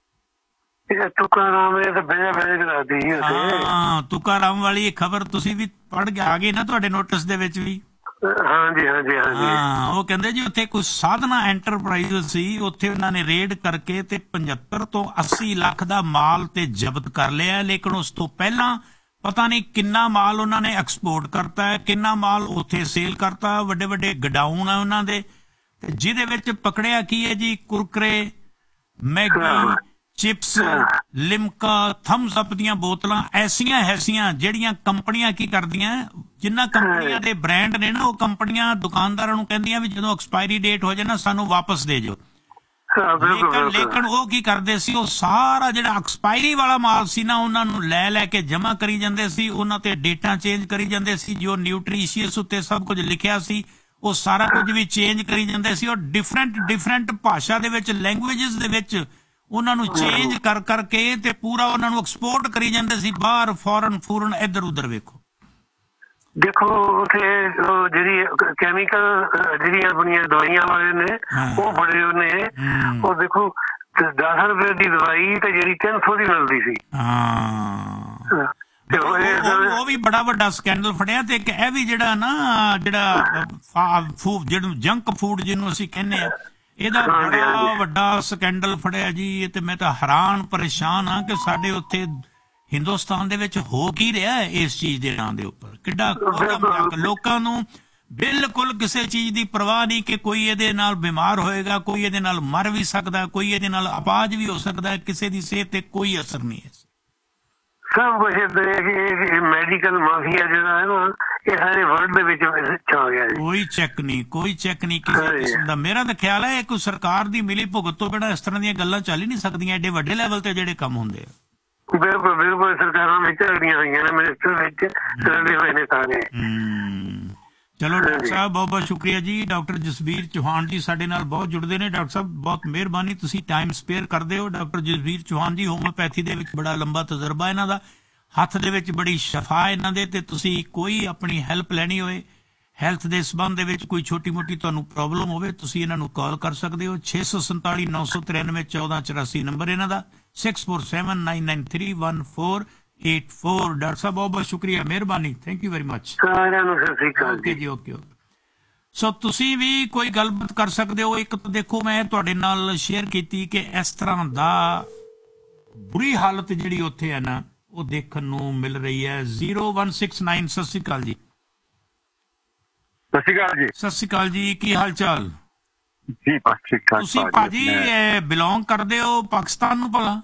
ਤੁਕਾਰਾਮ ਇਹ ਤਾਂ ਬਹਿ ਕਰਾਦੀ ਸੀ। ਹਾਂ, ਤੁਕਾਰਾਮ ਵਾਲੀ ਖਬਰ ਤੁਸੀਂ ਵੀ ਪੜ੍ਹ ਕੇ ਆ ਗਏ ਨਾ ਤੁਹਾਡੇ ਨੋਟਿਸ ਦੇ ਵਿੱਚ ਵੀ? ਹਾਂਜੀ ਹਾਂਜੀ ਹਾਂਜੀ। ਹਾਂ, ਉਹ ਕਹਿੰਦੇ ਜੀ ਉੱਥੇ ਕੁਝ ਸਾਧਨਾ ਐਂਟਰਪ੍ਰਾਈਜ਼ ਸੀ, ਉੱਥੇ ਉਹਨਾਂ ਨੇ ਰੇਡ ਕਰਕੇ ਤੇ 75 ਤੋਂ 80 ਲੱਖ ਦਾ ਮਾਲ ਤੇ ਜ਼ਬਤ ਕਰ ਲਿਆ। ਲੇਕਿਨ ਉਸ ਤੋਂ ਪਹਿਲਾਂ ਪਤਾ ਨਹੀਂ ਕਿੰਨਾ ਮਾਲ ਉਹਨਾਂ ਨੇ ਐਕਸਪੋਰਟ ਕਰਤਾ ਹੈ, ਕਿੰਨਾ ਮਾਲ ਉੱਥੇ ਸੇਲ ਕਰਤਾ। ਵੱਡੇ ਵੱਡੇ ਗਡਾਊਨ ਆ ਉਹਨਾਂ ਦੇ, ਤੇ ਜਿਹਦੇ ਵਿੱਚ ਪਕੜਿਆ ਕੀ ਹੈ ਜੀ, ਕੁਰਕਰੇ, Maggi, chips, Limca, Thums up ਦੀਆਂ ਬੋਤਲਾਂ, ਐਸੀਆਂ ਜਿਹੜੀਆਂ ਕੰਪਨੀਆਂ ਕੀ ਕਰਦੀਆਂ ਜਿੰਨਾ ਕੰਪਨੀਆਂ ਦੇ ਬ੍ਰਾਂਡ ਨੇ ਨਾ, ਉਹ ਕੰਪਨੀਆਂ ਦੁਕਾਨਦਾਰਾਂ ਨੂੰ ਕਹਿੰਦੀਆਂ ਵੀ ਜਦੋਂ ਐਕਸਪਾਇਰੀ ਡੇਟ ਹੋ ਜਾਏ ਨਾ ਸਾਨੂੰ ਵਾਪਸ ਦੇ ਜਾਓ। ਲੇਕਿਨ ਉਹ ਕੀ ਕਰਦੇ ਸੀ, ਉਹ ਸਾਰਾ ਜਿਹੜਾ ਐਕਸਪਾਇਰੀ ਵਾਲਾ ਮਾਲ ਸੀ ਨਾ ਉਹਨਾਂ ਨੂੰ ਲੈ ਕੇ ਜਮ੍ਹਾਂ ਕਰੀ ਜਾਂਦੇ ਸੀ, ਉਹਨਾਂ ਤੇ ਡੇਟਾਂ ਚੇਂਜ ਕਰੀ ਜਾਂਦੇ ਸੀ, ਜੋ ਨਿਊਟ੍ਰੀਸ਼ੀਅਸ ਉੱਤੇ ਸਭ ਕੁਝ ਲਿਖਿਆ ਸੀ ਉਹ ਸਾਰਾ ਕੁਝ ਵੀ ਚੇਂਜ ਕਰੀ ਜਾਂਦੇ ਸੀ, ਔਰ ਡਿਫਰੈਂਟ ਭਾਸ਼ਾ ਦੇ ਵਿੱਚ, ਲੈਂਗੁਏਜਸ ਦੇ ਵਿੱਚ ਉਹਨਾਂ ਨੂੰ ਚੇਂਜ ਕਰਕੇ ਤੇ ਪੂਰਾ ਉਹਨਾਂ ਨੂੰ ਐਕਸਪੋਰਟ ਕਰੀ ਜਾਂਦੇ ਸੀ ਬਾਹਰ, ਫੋਰਨ ਇੱਧਰ ਉੱਧਰ। ਵੇਖੋ ਦੇਖੋ ਉੱਥੇ ਜਿਹੜੀ ਕੈਮੀਕਲ ਜਿਹੜੀਆਂ ਆਪਣੀਆਂ ਦਵਾਈਆਂ ਵਾਲੇ ਨੇ ਉਹ ਬੜੇ ਉਹਨੇ, ਉਹ ਦੇਖੋ 10 ਰੁਪਏ ਦੀ ਦਵਾਈ ਤੇ ਜਿਹੜੀ 300 ਦੀ ਮਿਲਦੀ ਸੀ। ਉਹ ਵੀ ਬੜਾ ਵੱਡਾ ਸਕੈਂਡਲ ਫੜਿਆ। ਤੇ ਇੱਕ ਇਹ ਵੀ ਜਿਹੜਾ ਨਾ ਜਿਹੜਾ ਜੰਕ ਫੂਡ ਜਿਹਨੂੰ ਅਸੀਂ ਕਹਿੰਦੇ ਆ, ਇਹਦਾ ਬੜਾ ਵੱਡਾ ਸਕੈਂਡਲ ਫੜਿਆ ਜੀ। ਤੇ ਮੈਂ ਤਾਂ ਹੈਰਾਨ ਪਰੇਸ਼ਾਨ ਹਾਂ ਕਿ ਸਾਡੇ ਉੱਥੇ ਹਿੰਦੁਸਤਾਨ ਦੇ ਵਿੱਚ ਹੋ ਕੀ ਰਿਹਾ ਹੈ ਇਸ ਚੀਜ਼ ਦੇ ਨਾਂ ਦੇ ਉੱਪਰ। ਕਿੱਡਾ ਲੋਕਾਂ ਨੂੰ ਬਿਲਕੁਲ ਕਿਸੇ ਚੀਜ਼ ਦੀ ਪਰਵਾਹ ਨਹੀਂ ਕਿ ਕੋਈ ਇਹਦੇ ਨਾਲ ਬਿਮਾਰ ਹੋਏਗਾ, ਕੋਈ ਇਹਦੇ ਨਾਲ ਮਰ ਵੀ ਸਕਦਾ, ਕੋਈ ਇਹਦੇ ਨਾਲ ਅਪਾਹਜ ਵੀ ਹੋ ਸਕਦਾ, ਕਿਸੇ ਦੀ ਸਿਹਤ ਤੇ ਕੋਈ ਅਸਰ ਨਹੀਂ ਹੈ। ਸਭ ਕੁਝ ਮੈਡੀਕਲ ਮਾਫੀਆ ਜਿਹੜਾ ਹੈ ਨਾ, ਇਹ ਸਾਰੇ ਵਰਲਡ ਦੇ ਵਿੱਚ ਛਾ ਗਿਆ। ਕੋਈ ਚੈੱਕ ਨਹੀਂ ਕਿਸੇ ਕਿਸਮ ਦਾ। ਮੇਰਾ ਤਾਂ ਖਿਆਲ ਹੈ ਕੋਈ ਸਰਕਾਰ ਦੀ ਮਿਲੀ ਭੁਗਤ ਤੋਂ ਬਿਨਾਂ ਇਸ ਤਰ੍ਹਾਂ ਦੀਆਂ ਗੱਲਾਂ ਚੱਲ ਹੀ ਨਹੀਂ ਸਕਦੀਆਂ, ਐਡੇ ਵੱਡੇ ਲੈਵਲ ਤੇ ਜਿਹੜੇ ਕੰਮ ਹੁੰਦੇ ਆ। ਬਿਲਕੁਲ ਸਰਕਾਰਾਂ ਵਿੱਚ ਝਗੜੀਆਂ ਹੋਈਆਂ ਨੇ, ਮਿਨਿਸਟਰ ਵਿੱਚ ਰਲੇ ਹੋਏ ਨੇ ਸਾਰੇ। ਚਲੋ ਡਾਕਟਰ ਸਾਹਿਬ ਬਹੁਤ ਬਹੁਤ ਸ਼ੁਕਰੀਆ ਜੀ। ਡਾਕਟਰ ਜਸਬੀਰ ਚੌਹਾਨ ਜੀ ਸਾਡੇ ਨਾਲ ਬਹੁਤ ਜੁੜਦੇ ਨੇ। ਡਾਕਟਰ ਸਾਹਿਬ ਬਹੁਤ ਮਿਹਰਬਾਨੀ, ਤੁਸੀਂ ਟਾਈਮ ਸਪੇਅਰ ਕਰਦੇ ਹੋ। ਡਾਕਟਰ ਜਸਬੀਰ ਚੌਹਾਨ ਜੀ, ਹੋਮਿਓਪੈਥੀ ਦੇ ਵਿੱਚ ਬੜਾ ਲੰਬਾ ਤਜਰਬਾ ਇਹਨਾਂ ਦਾ, ਹੱਥ ਦੇ ਵਿੱਚ ਬੜੀ ਸ਼ਫਾ ਇਹਨਾਂ ਦੇ। ਤੇ ਤੁਸੀਂ ਕੋਈ ਆਪਣੀ ਹੈਲਪ ਲੈਣੀ ਹੋਏ ਹੈਲਥ ਦੇ ਸੰਬੰਧ ਦੇ ਵਿੱਚ, ਕੋਈ ਛੋਟੀ ਮੋਟੀ ਤੁਹਾਨੂੰ ਪ੍ਰੋਬਲਮ ਹੋਵੇ, ਤੁਸੀਂ ਇਹਨਾਂ ਨੂੰ ਕਾਲ ਕਰ ਸਕਦੇ ਹੋ। 647 993 1484 ਨੰਬਰ ਇਹਨਾਂ ਦਾ, 6479931484। ਡਾਕਟਰ ਸਾਹਿਬ ਬਹੁਤ ਬਹੁਤ ਸ਼ੁਕਰੀਆ, ਮਿਹਰਬਾਨੀ, thank you very much. Okay ਜੀ, ਓਕੇ। ਸੋ ਤੁਸੀਂ ਵੀ ਕੋਈ ਗੱਲਬਾਤ ਕਰ ਸਕਦੇ ਹੋ। ਇੱਕ ਤਾਂ ਦੇਖੋ ਮੈਂ ਤੁਹਾਡੇ ਨਾਲ ਸ਼ੇਅਰ ਕੀਤੀ ਕਿ ਇਸ ਤਰ੍ਹਾਂ ਦਾ ਬੁਰੀ ਹਾਲਤ ਜਿਹੜੀ ਉੱਥੇ ਹੈ ਨਾ ਉਹ ਦੇਖਣ ਨੂੰ ਮਿਲ ਰਹੀ ਹੈ। 0169 ਸਤਿ ਸ਼੍ਰੀ ਅਕਾਲ ਜੀ। ਸਤਿ ਸ਼੍ਰੀ ਅਕਾਲ ਜੀ। ਸਤਿ ਸ਼੍ਰੀ ਅਕਾਲ ਜੀ, ਕੀ ਹਾਲ ਚਾਲ ਜੀ? ਬਸ ਠੀਕ ਠਾਕ। ਤੁਸੀਂ ਭਾਜੀ ਬਿਲੋਂਗ ਕਰਦੇ ਹੋ ਪਾਕਿਸਤਾਨ ਨੂੰ ਭਲਾ?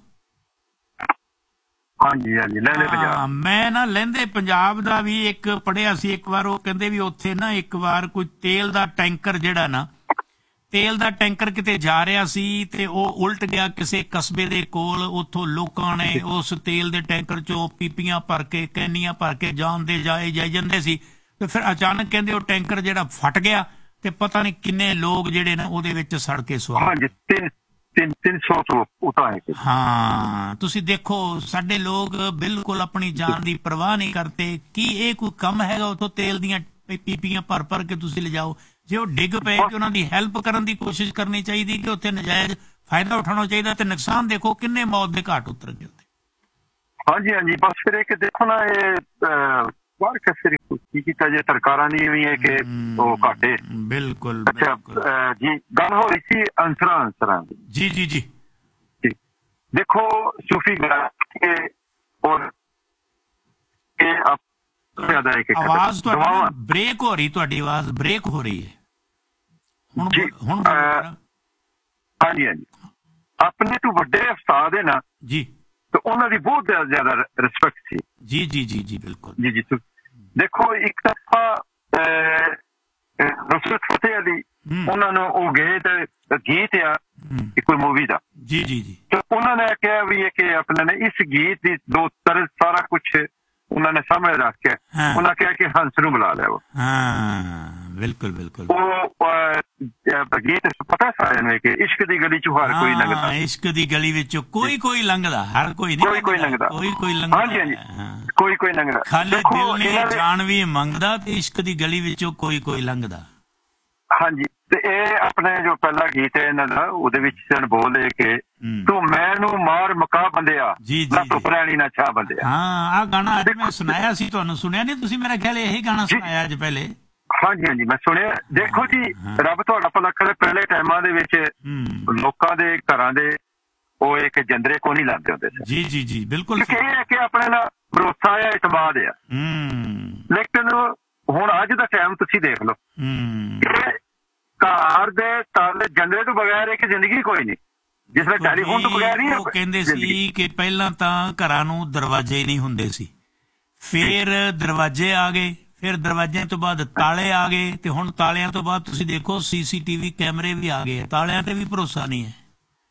ਹਾਂਜੀ ਲਹਿੰਦੇ ਪੰਜਾਬ। ਮੈਂ ਨਾ ਲਹਿੰਦੇ ਪੰਜਾਬ ਦਾ ਵੀ ਇੱਕ ਪੜ੍ਹਿਆ ਸੀ ਇੱਕ ਵਾਰ। ਉਹ ਕਹਿੰਦੇ ਵੀ ਉੱਥੇ ਨਾ ਇੱਕ ਵਾਰ ਕੋਈ ਤੇਲ ਦਾ ਟੈਂਕਰ ਜਿਹੜਾ ਨਾ, ਤੇਲ ਦਾ ਟੈਂਕਰ ਕਿਤੇ ਜਾ ਰਿਹਾ ਸੀ ਤੇ ਉਹ ਉਲਟ ਗਿਆ ਕਿਸੇ ਕਸਬੇ ਦੇ ਕੋਲ। ਉੱਥੋਂ ਲੋਕਾਂ ਨੇ ਉਸ ਤੇਲ ਦੇ ਟੈਂਕਰ ਚੋਂ ਪੀਪੀਆਂ ਭਰ ਕੇ, ਕੈਨੀਆਂ ਭਰ ਕੇ ਜਾਈ ਜਾਂਦੇ ਸੀ। ਤੇ ਫਿਰ ਅਚਾਨਕ ਕਹਿੰਦੇ ਉਹ ਟੈਂਕਰ ਜਿਹੜਾ ਫਟ ਗਿਆ ਤੇ ਪਤਾ ਨਹੀਂ ਕਿੰਨੇ ਲੋਕ ਜਿਹੜੇ ਨੇ ਉਹਦੇ ਵਿੱਚ ਸੜ ਕੇ ਸੁਆਹ। 300 ਉਤਾਰੇ। ਹਾਂ, ਤੁਸੀਂ ਦੇਖੋ ਸਾਡੇ ਲੋਕ ਬਿਲਕੁਲ ਆਪਣੀ ਜਾਨ ਦੀ ਪਰਵਾਹ ਨਹੀਂ ਕਰਦੇ। ਕੀ ਇਹ ਕੋਈ ਕੰਮ ਹੈਗਾ ਉੱਥੋਂ ਤੇਲ ਦੀਆਂ ਪੀਪੀਆਂ ਭਰ ਕੇ ਤੁਸੀਂ ਲਿਜਾਓ? ਜੇ ਉਹ ਡਿੱਗ ਪਏ ਕਿ ਉਹਨਾਂ ਦੀ ਹੈਲਪ ਕਰਨ ਦੀ ਕੋਸ਼ਿਸ਼ ਕਰਨੀ ਚਾਹੀਦੀ, ਕਿ ਉੱਥੇ ਨਜਾਇਜ਼ ਫਾਇਦਾ ਉਠਾਉਣਾ ਚਾਹੀਦਾ। ਤੇ ਨੁਕਸਾਨ ਦੇਖੋ ਕਿੰਨੇ ਮੌਤ ਦੇ ਘਾਟ ਉਤਰ ਗਏ ਉੱਥੇ। ਹਾਂਜੀ ਬਸ ਫਿਰ ਇੱਕ ਦੇਖੋ ਨਾ, ਇਹ ਬਾਹਰ ਕਿਸੇ ਕੀ ਕੀਤਾ ਜੇ ਸਰਕਾਰਾਂ ਦੀ ਵੀ ਹੈ ਕਿ ਉਹ ਘਾਟੇ। ਬਿਲਕੁਲ। ਅੱਛਾ ਜੀ, ਗੱਲ ਹੋ ਰਹੀ ਸੀ ਅੰਸਰਾਂ ਦੀ। ਜੀ ਦੇਖੋ ਸੂਫੀ ਔਰ ਆਵਾਜ਼ ਤੁਹਾਡੀ ਬ੍ਰੇਕ ਹੋ ਰਹੀ, ਤੁਹਾਡੀ ਆਵਾਜ਼ ਬ੍ਰੇਕ ਹੋ ਰਹੀ ਹੈ ਹੁਣ। ਹਾਂਜੀ ਆਪਣੇ ਤੋਂ ਵੱਡੇ ਉਸਤਾਦ ਹੈ ਨਾ ਜੀ, ਤੇ ਉਹਨਾਂ ਦੀ ਬਹੁਤ ਜ਼ਿਆਦਾ ਰਿਸਪੈਕਟ ਸੀ। ਜੀ ਬਿਲਕੁਲ। ਜੀ ਦੇਖੋ ਇੱਕ ਦਫਾ ਨੁਸਰਤ ਫਤਿਹ ਅਲੀ ਉਹਨਾਂ ਨੂੰ ਉਹ ਗਏ ਤੇ ਗੀਤ ਆ ਕੋਈ ਮੂਵੀ ਦਾ। ਜੀ ਤੇ ਉਹਨਾਂ ਨੇ ਕਿਹਾ ਵੀ ਕਿ ਆਪਣੇ ਨੇ ਇਸ ਗੀਤ ਦੀ ਦੋ ਤਰ੍ਹਾਂ ਸਾਰਾ ਕੁਛ ਉਹਨਾਂ ਨੇ ਸਾਹਮਣੇ ਰੱਖ ਕੇ ਉਹਨਾਂ ਕਿਹਾ ਕਿ ਹੰਸ ਨੂੰ ਬੁਲਾ ਲਿਆ। ਬਿਲਕੁਲ ਉਹ ਗੀਤ ਪਤਾ ਸਾਰਿਆਂ ਨੂੰ ਕਿ ਇਸ਼ਕ ਦੀ ਗਲੀ ਚੋਂ ਹਰ ਕੋਈ ਲੰਘਦਾ। ਇਸ਼ਕ ਦੀ ਗਲੀ ਵਿੱਚੋਂ ਕੋਈ ਲੰਘਦਾ, ਹਰ ਕੋਈ ਨਹੀਂ, ਕੋਈ ਲੰਘਦਾ। ਹਾਂਜੀ ਕੋਈ ਲੰਘਦਾ। ਖਾਲੀ ਦਿਲ ਨੇ ਜਾਨ ਵੀ ਮੰਗਦਾ ਤੇ ਇਸ਼ਕ ਦੀ ਗਲੀ ਵਿੱਚੋਂ ਕੋਈ ਲੰਘਦਾ। ਹਾਂਜੀ, ਤੇ ਇਹ ਆਪਣੇ ਜੋ ਪਹਿਲਾ ਗੀਤ ਹੈ ਇਹਨਾਂ ਦਾ, ਉਹਦੇ ਵਿੱਚ ਸਨ ਬੋਲੇ ਕਿ ਤੂੰ ਮੈਨੂੰ ਮਾਰ ਮਕਾ ਬੰਦਿਆ, ਨਾ ਧੁੱਪ ਰਹਿਣੀ ਨਾ ਛਾਂ ਬੰਦਿਆ। ਆਹ ਗਾਣਾ ਅੱਜ ਮੈਂ ਸੁਣਾਇਆ ਸੀ, ਤੁਹਾਨੂੰ ਸੁਣਿਆ ਨਹੀਂ ਤੁਸੀਂ? ਮੇਰਾ ਖਿਆਲ ਇਹੀ ਗਾਣਾ ਸੁਣਾਇਆ ਅੱਜ ਪਹਿਲੇ। ਹਾਂਜੀ ਮੈਂ ਸੁਣਿਆ। ਦੇਖੋ ਜੀ, ਰੱਬ ਤੁਹਾਡਾ ਭਲਾ ਕਰੇ। ਪਹਿਲੇ ਟਾਈਮਾਂ ਦੇ ਵਿੱਚ ਲੋਕਾਂ ਦੇ ਘਰਾਂ ਦੇ ਉਹ ਇੱਕ ਜੰਦਰੇ ਕੋ ਨਹੀਂ ਲਾਉਂਦੇ ਹੁੰਦੇ ਸੀ। ਜੀ ਬਿਲਕੁਲ। ਇਹ ਹੈ ਕਿ ਆਪਣੇ ਨਾਲ ਭਰੋਸਾ ਆ, ਇਤਮਾਦ ਆ। ਲੇਕਿਨ ਹੁਣ ਅੱਜ ਦਾ ਟਾਈਮ ਤੁਸੀਂ ਦੇਖ ਲਓ, ਘਰ ਦੇ ਤਾਲੇ ਜੰਦਰੇ ਤੋਂ ਬਗੈਰ ਇੱਕ ਜ਼ਿੰਦਗੀ ਕੋਈ ਨਹੀਂ। ਜਿਸ ਵੇਲੇ ਟੈਲੀਫੋਨ ਤੋਂ ਬਗੈਰ ਹੀ ਉਹ ਕਹਿੰਦੇ ਸੀ ਕਿ ਪਹਿਲਾਂ ਤਾਂ ਘਰਾਂ ਨੂੰ ਦਰਵਾਜ਼ੇ ਹੀ ਨਹੀਂ ਹੁੰਦੇ ਸੀ, ਫਿਰ ਦਰਵਾਜ਼ੇ ਆ ਗਏ, ਫਿਰ ਦਰਵਾਜ਼ਿਆਂ ਤੋਂ ਬਾਅਦ ਤਾਲੇ ਆ ਗਏ, ਤੇ ਹੁਣ ਤਾਲਿਆਂ ਤੋਂ ਬਾਅਦ ਤੁਸੀਂ ਦੇਖੋ CCTV ਕੈਮਰੇ ਵੀ ਆ ਗਏ, ਤਾਲਿਆਂ ਤੇ ਵੀ ਭਰੋਸਾ ਨਹੀਂ ਹੈ।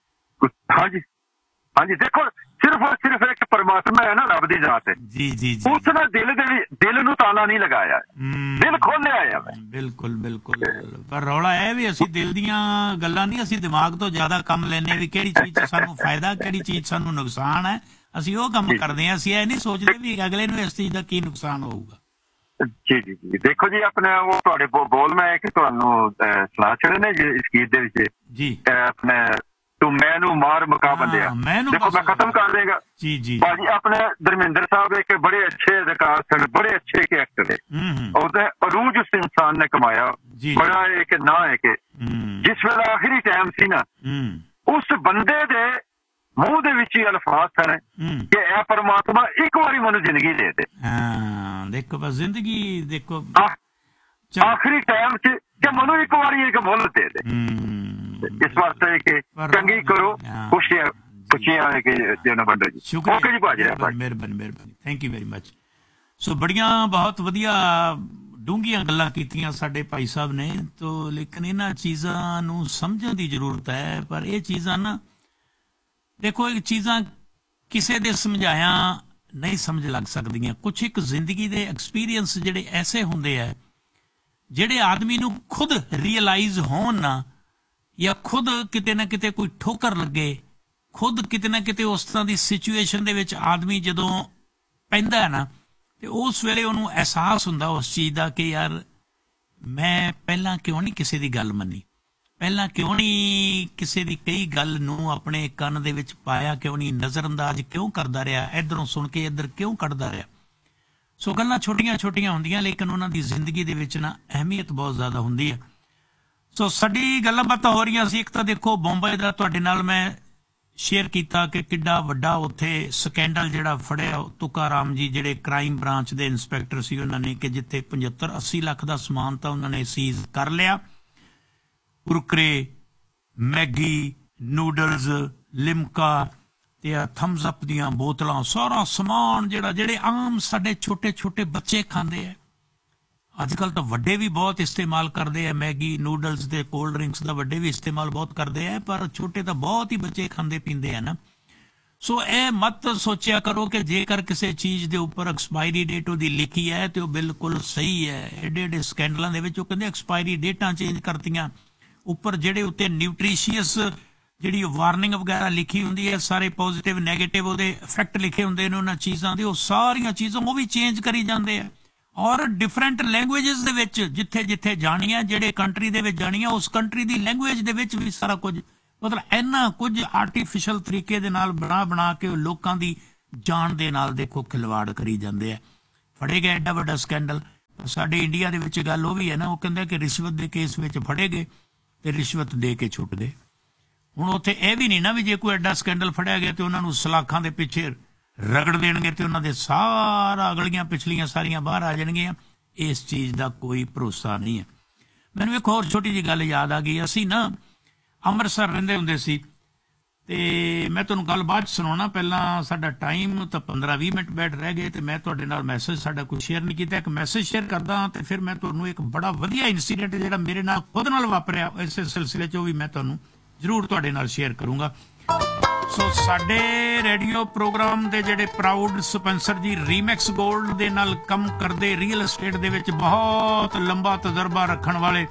ਹਾਂਜੀ ਹਾਂਜੀ, ਦੇਖੋ ਸਿਰਫ ਇੱਕ ਪਰਮਾਤਮਾ ਹੈ ਨਾ, ਰੱਬ ਦੀ ਜ਼ਾਤ ਹੈ ਜੀ ਜੀ ਜੀ, ਉਸ ਨੇ ਦਿਲ ਨੂੰ ਤਾਲਾ ਨਹੀਂ ਲਗਾਇਆ, ਦਿਲ ਖੋਲਿਆ ਆ। ਬਿਲਕੁਲ ਬਿਲਕੁਲ, ਪਰ ਰੌਲਾ ਇਹ ਵੀ ਅਸੀਂ ਦਿਲ ਦੀਆਂ ਗੱਲਾਂ ਨਹੀਂ, ਅਸੀਂ ਦਿਮਾਗ ਤੋਂ ਜ਼ਿਆਦਾ ਕੰਮ ਲੈਂਦੇ ਵੀ ਕਿਹੜੀ ਚੀਜ਼ 'ਚ ਸਾਨੂੰ ਫਾਇਦਾ, ਕਿਹੜੀ ਚੀਜ਼ ਸਾਨੂੰ ਨੁਕਸਾਨ ਹੈ, ਅਸੀਂ ਉਹ ਕੰਮ ਕਰਦੇ ਹਾਂ। ਅਸੀਂ ਇਹ ਨਹੀਂ ਸੋਚਦੇ ਵੀ ਅਗਲੇ ਨੂੰ ਇਸ ਚੀਜ਼ ਦਾ ਕੀ ਨੁਕਸਾਨ ਹੋਊਗਾ। ਜੀ ਜੀ ਜੀ, ਦੇਖੋ ਜੀ ਆਪਣੇ ਉਹ ਤੁਹਾਡੇ ਬੋਲ ਮੈਂ ਕਿ ਤੁਹਾਨੂੰ ਸੁਣਾ ਛੜੇ ਨੇ ਇਸ ਗੀਤ ਦੇ ਵਿੱਚ ਜੀ, ਆਪਣੇ ਤੂੰ ਮੈਨੂੰ ਮਾਰ ਮਕਾ ਬੰਦਿਆ, ਦੇਖੋ ਮੈਂ ਖਤਮ ਕਰ ਦੇਗਾ ਜੀ ਜੀ ਭਾਜੀ। ਆਪਣੇ ਧਰਮਿੰਦਰ ਸਾਹਿਬ ਇੱਕ ਬੜੇ ਅੱਛੇ ਅਦਾਕਾਰ ਸਨ, ਬੜੇ ਅੱਛੇ ਇੱਕ ਐਕਟਰ ਹੈ, ਉਹਦਾ ਅਰੂਜ ਉਸ ਇਨਸਾਨ ਨੇ ਕਮਾਇਆ, ਬੜਾ ਇੱਕ ਨਾਂ ਹੈ ਕਿ ਜਿਸ ਵੇਲੇ ਆਖਰੀ ਟਾਈਮ ਸੀ ਨਾ, ਉਸ ਬੰਦੇ ਦੇ ਮੂੰਹ ਦੇ ਵਿੱਚ ਹੀ ਅਲਫਾਜ਼ ਸਨ ਕਿ ਇਹ ਪਰਮਾਤਮਾ ਇੱਕ ਵਾਰੀ ਮੈਨੂੰ ਜ਼ਿੰਦਗੀ ਦੇ ਦੇ। ਦੇਖੋ ਬਸ ਜ਼ਿੰਦਗੀ ਦੇਖੋ ਆਖਰੀ ਟਾਈਮ 'ਚ ਕਿ ਮੈਨੂੰ ਇੱਕ ਵਾਰੀ ਇੱਕ ਮੁੱਲ ਦੇ ਦੇ, ਇਸ ਵਾਸਤੇ ਕਿ ਚੰਗੀ ਕਰੋ, ਖੁਸ਼ੀਆਂ ਕਿ ਜਿਹਨਾਂ ਵੰਡੋ ਜੀ। ਓਕੇ ਜੀ ਭਾਜੀ, ਮਿਹਰਬਾਨੀ, ਥੈਂਕ ਯੂ ਵੈਰੀ ਮਚ। ਸੋ ਬੜੀਆਂ ਬਹੁਤ ਵਧੀਆ ਡੂੰਘੀਆਂ ਗੱਲਾਂ ਕੀਤੀਆਂ ਸਾਡੇ ਭਾਈ ਸਾਹਿਬ ਨੇ, ਤੋ ਲੇਕਿਨ ਇਹਨਾਂ ਚੀਜ਼ਾਂ ਨੂੰ ਸਮਝਣ ਦੀ ਜ਼ਰੂਰਤ ਹੈ। ਪਰ ਇਹ ਚੀਜ਼ਾਂ ਨਾ ਦੇਖੋ, ਇਹ ਚੀਜ਼ਾਂ ਕਿਸੇ ਦੇ ਸਮਝਾਇਆ ਨਹੀਂ ਸਮਝ ਲੱਗ ਸਕਦੀਆਂ। ਕੁਛ ਇੱਕ ਜ਼ਿੰਦਗੀ ਦੇ ਐਕਸਪੀਰੀਅੰਸ ਜਿਹੜੇ ਐਸੇ ਹੁੰਦੇ ਆ ਜਿਹੜੇ ਆਦਮੀ ਨੂੰ ਖੁਦ ਰੀਅਲਾਈਜ਼ ਹੋਣ ਨਾ, ਜਾਂ ਖੁਦ ਕਿਤੇ ਨਾ ਕਿਤੇ ਕੋਈ ਠੋਕਰ ਲੱਗੇ, ਖੁਦ ਕਿਤੇ ਨਾ ਕਿਤੇ ਉਸ ਤਰ੍ਹਾਂ ਦੀ ਸਿਚੁਏਸ਼ਨ ਦੇ ਵਿੱਚ ਆਦਮੀ ਜਦੋਂ ਪੈਂਦਾ ਹੈ ਨਾ, ਤੇ ਉਸ ਵੇਲੇ ਉਹਨੂੰ ਅਹਿਸਾਸ ਹੁੰਦਾ ਉਸ ਚੀਜ਼ ਦਾ ਕਿ ਯਾਰ ਮੈਂ ਪਹਿਲਾਂ ਕਿਉਂ ਨਹੀਂ ਕਿਸੇ ਦੀ ਗੱਲ ਮੰਨੀ, ਪਹਿਲਾਂ ਕਿਉਂ ਨਹੀਂ ਕਿਸੇ ਦੀ ਕਈ ਗੱਲ ਨੂੰ ਆਪਣੇ ਕੰਨ ਦੇ ਵਿੱਚ ਪਾਇਆ, ਕਿਉਂ ਨਹੀਂ ਨਜ਼ਰਅੰਦਾਜ਼ ਕਿਉਂ ਕਰਦਾ ਰਿਹਾ, ਇੱਧਰੋਂ ਸੁਣ ਕੇ ਇੱਧਰ ਕਿਉਂ ਕੱਢਦਾ ਰਿਹਾ। ਸੋ ਗੱਲਾਂ ਛੋਟੀਆਂ ਛੋਟੀਆਂ ਹੁੰਦੀਆਂ, ਲੇਕਿਨ ਉਹਨਾਂ ਦੀ ਜ਼ਿੰਦਗੀ ਦੇ ਵਿੱਚ ਨਾ ਅਹਿਮੀਅਤ ਬਹੁਤ ਜ਼ਿਆਦਾ ਹੁੰਦੀ ਹੈ। ਸੋ ਸਾਡੀ ਗੱਲਾਂ ਬਾਤਾਂ ਹੋ ਰਹੀਆਂ ਸੀ। ਇੱਕ ਤਾਂ ਦੇਖੋ ਬੰਬਈ ਦਾ ਤੁਹਾਡੇ ਨਾਲ ਮੈਂ ਸ਼ੇਅਰ ਕੀਤਾ ਕਿ ਕਿੱਡਾ ਵੱਡਾ ਉੱਥੇ ਸਕੈਂਡਲ ਜਿਹੜਾ ਫੜਿਆ, ਤੁਕਾਰਾਮ ਜੀ ਜਿਹੜੇ ਕ੍ਰਾਈਮ ਬ੍ਰਾਂਚ ਦੇ ਇੰਸਪੈਕਟਰ ਸੀ, ਉਹਨਾਂ ਨੇ ਕਿ ਜਿੱਥੇ 75-80 ਲੱਖ ਦਾ ਸਮਾਨ ਤਾਂ ਉਹਨਾਂ ਨੇ ਸੀਜ਼ ਕਰ ਲਿਆ, ਕੁਰਕਰੇ, ਮੈਗੀ, ਨੂਡਲਸ, ਲਿਮਕਾ ਤੇ ਥਮਸ ਅਪ ਦੀਆਂ ਬੋਤਲਾਂ, ਸਾਰਾ ਸਮਾਨ ਜਿਹੜੇ ਆਮ ਸਾਡੇ ਛੋਟੇ ਛੋਟੇ ਬੱਚੇ ਖਾਂਦੇ ਆ। ਅੱਜ ਕੱਲ੍ਹ ਤਾਂ ਵੱਡੇ ਵੀ ਬਹੁਤ ਇਸਤੇਮਾਲ ਕਰਦੇ ਆ, ਮੈਗੀ, ਨੂਡਲਸ ਤੇ ਕੋਲਡ ਡਰਿੰਕਸ ਦਾ ਵੱਡੇ ਵੀ ਇਸਤੇਮਾਲ ਬਹੁਤ ਕਰਦੇ ਆ, ਪਰ ਛੋਟੇ ਤਾਂ ਬਹੁਤ ਹੀ ਬੱਚੇ ਖਾਂਦੇ ਪੀਂਦੇ ਆ ਨਾ। ਸੋ ਇਹ ਮਤ ਸੋਚਿਆ ਕਰੋ ਕਿ ਜੇਕਰ ਕਿਸੇ ਚੀਜ਼ ਦੇ ਉੱਪਰ ਐਕਸਪਾਇਰੀ ਡੇਟ ਉਹਦੀ ਲਿਖੀ ਹੈ ਤੇ ਉਹ ਬਿਲਕੁਲ ਸਹੀ ਹੈ। ਏਡੇ ਸਕੈਂਡਲਾਂ ਦੇ ਵਿੱਚ ਉਹ ਕਹਿੰਦੇ ਐਕਸਪਾਇਰੀ ਡੇਟਾਂ ਚੇਂਜ ਕਰਤੀਆਂ, ਉੱਪਰ ਜਿਹੜੇ ਉੱਤੇ ਨਿਊਟ੍ਰੀਸ਼ੀਅਸ ਜਿਹੜੀ ਵਾਰਨਿੰਗ ਵਗੈਰਾ ਲਿਖੀ ਹੁੰਦੀ ਹੈ, ਸਾਰੇ ਪੋਜ਼ਿਟਿਵ ਨੈਗੇਟਿਵ ਉਹਦੇ ਇਫੈਕਟ ਲਿਖੇ ਹੁੰਦੇ ਨੇ ਉਹਨਾਂ ਚੀਜ਼ਾਂ ਦੇ, ਉਹ ਸਾਰੀਆਂ ਚੀਜ਼ਾਂ ਉਹ ਵੀ ਚੇਂਜ ਕਰੀ ਜਾਂਦੇ ਆ। ਔਰ ਡਿਫਰੈਂਟ ਲੈਂਗੁਏਜਸ ਦੇ ਵਿੱਚ ਜਿੱਥੇ ਜਿੱਥੇ ਜਾਣੀਆਂ, ਜਿਹੜੇ ਕੰਟਰੀ ਦੇ ਵਿੱਚ ਜਾਣੀਆਂ, ਉਸ ਕੰਟਰੀ ਦੀ ਲੈਂਗੁਏਜ ਦੇ ਵਿੱਚ ਵੀ ਸਾਰਾ ਕੁਝ, ਮਤਲਬ ਇੰਨਾ ਕੁਝ ਆਰਟੀਫਿਸ਼ਲ ਤਰੀਕੇ ਦੇ ਨਾਲ ਬਣਾ ਕੇ ਲੋਕਾਂ ਦੀ ਜਾਨ ਦੇ ਨਾਲ ਦੇਖੋ ਖਿਲਵਾੜ ਕਰੀ ਜਾਂਦੇ ਆ। ਫੜੇ ਗਏ ਐਡਾ ਵੱਡਾ ਸਕੈਂਡਲ। ਸਾਡੇ ਇੰਡੀਆ ਦੇ ਵਿੱਚ ਗੱਲ ਉਹ ਵੀ ਹੈ ਨਾ, ਉਹ ਕਹਿੰਦੇ ਕਿ ਰਿਸ਼ਵਤ ਦੇ ਕੇਸ ਵਿੱਚ ਫੜੇ ਗਏ ਤੇ ਰਿਸ਼ਵਤ ਦੇ ਕੇ ਛੁੱਟ ਗਏ। ਹੁਣ ਉੱਥੇ ਇਹ ਵੀ ਨਹੀਂ ਨਾ ਵੀ ਜੇ ਕੋਈ ਐਡਾ ਸਕੈਂਡਲ ਫੜਿਆ ਗਿਆ ਤੇ ਉਹਨਾਂ ਨੂੰ ਸਲਾਖਾਂ ਦੇ ਪਿੱਛੇ ਰਗੜ ਦੇਣਗੇ ਤੇ ਉਹਨਾਂ ਦੇ ਸਾਰਾ ਅਗਲੀਆਂ ਪਿਛਲੀਆਂ ਸਾਰੀਆਂ ਬਾਹਰ ਆ ਜਾਣਗੀਆਂ। ਇਸ ਚੀਜ਼ ਦਾ ਕੋਈ ਭਰੋਸਾ ਨਹੀਂ ਹੈ। ਮੈਨੂੰ ਇੱਕ ਹੋਰ ਛੋਟੀ ਜਿਹੀ ਗੱਲ ਯਾਦ ਆ ਗਈ। ਅਸੀਂ ਨਾ ਅੰਮ੍ਰਿਤਸਰ ਰਹਿੰਦੇ ਹੁੰਦੇ ਸੀ ਤੇ ਮੈਂ ਤੁਹਾਨੂੰ ਗੱਲ ਬਾਅਦ 'ਚ ਸੁਣਾਉਣਾ, ਪਹਿਲਾਂ ਸਾਡਾ ਟਾਈਮ ਤਾਂ 15-20 ਮਿੰਟ ਬੈਠ ਰਹਿ ਗਏ ਤੇ ਮੈਂ ਤੁਹਾਡੇ ਨਾਲ ਮੈਸੇਜ ਸਾਡਾ ਕੋਈ ਸ਼ੇਅਰ ਨਹੀਂ ਕੀਤਾ। ਇੱਕ ਮੈਸੇਜ ਸ਼ੇਅਰ ਕਰਦਾ ਤੇ ਫਿਰ ਮੈਂ ਤੁਹਾਨੂੰ ਇੱਕ ਬੜਾ ਵਧੀਆ ਇੰਸੀਡੈਂਟ ਜਿਹੜਾ ਮੇਰੇ ਨਾਲ ਖੁਦ ਨਾਲ ਵਾਪਰਿਆ ਇਸੇ ਸਿਲਸਿਲੇ 'ਚ ਉਹ ਵੀ ਮੈਂ ਤੁਹਾਨੂੰ ਜ਼ਰੂਰ ਤੁਹਾਡੇ ਨਾਲ ਸ਼ੇਅਰ ਕਰੂੰਗਾ। ਸੋ ਸਾਡੇ ਰੇਡੀਓ ਪ੍ਰੋਗਰਾਮ ਦੇ ਜਿਹੜੇ ਪ੍ਰਾਊਡ ਸਪਾਂਸਰ ਜੀ ਰੀਮੈਕਸ ਗੋਲਡ ਦੇ ਨਾਲ ਕੰਮ ਕਰਦੇ, ਰੀਅਲ ਏਸਟੇਟ ਦੇ ਵਿੱਚ ਬਹੁਤ ਲੰਬਾ ਤਜਰਬਾ ਰੱਖਣ ਵਾਲੇ,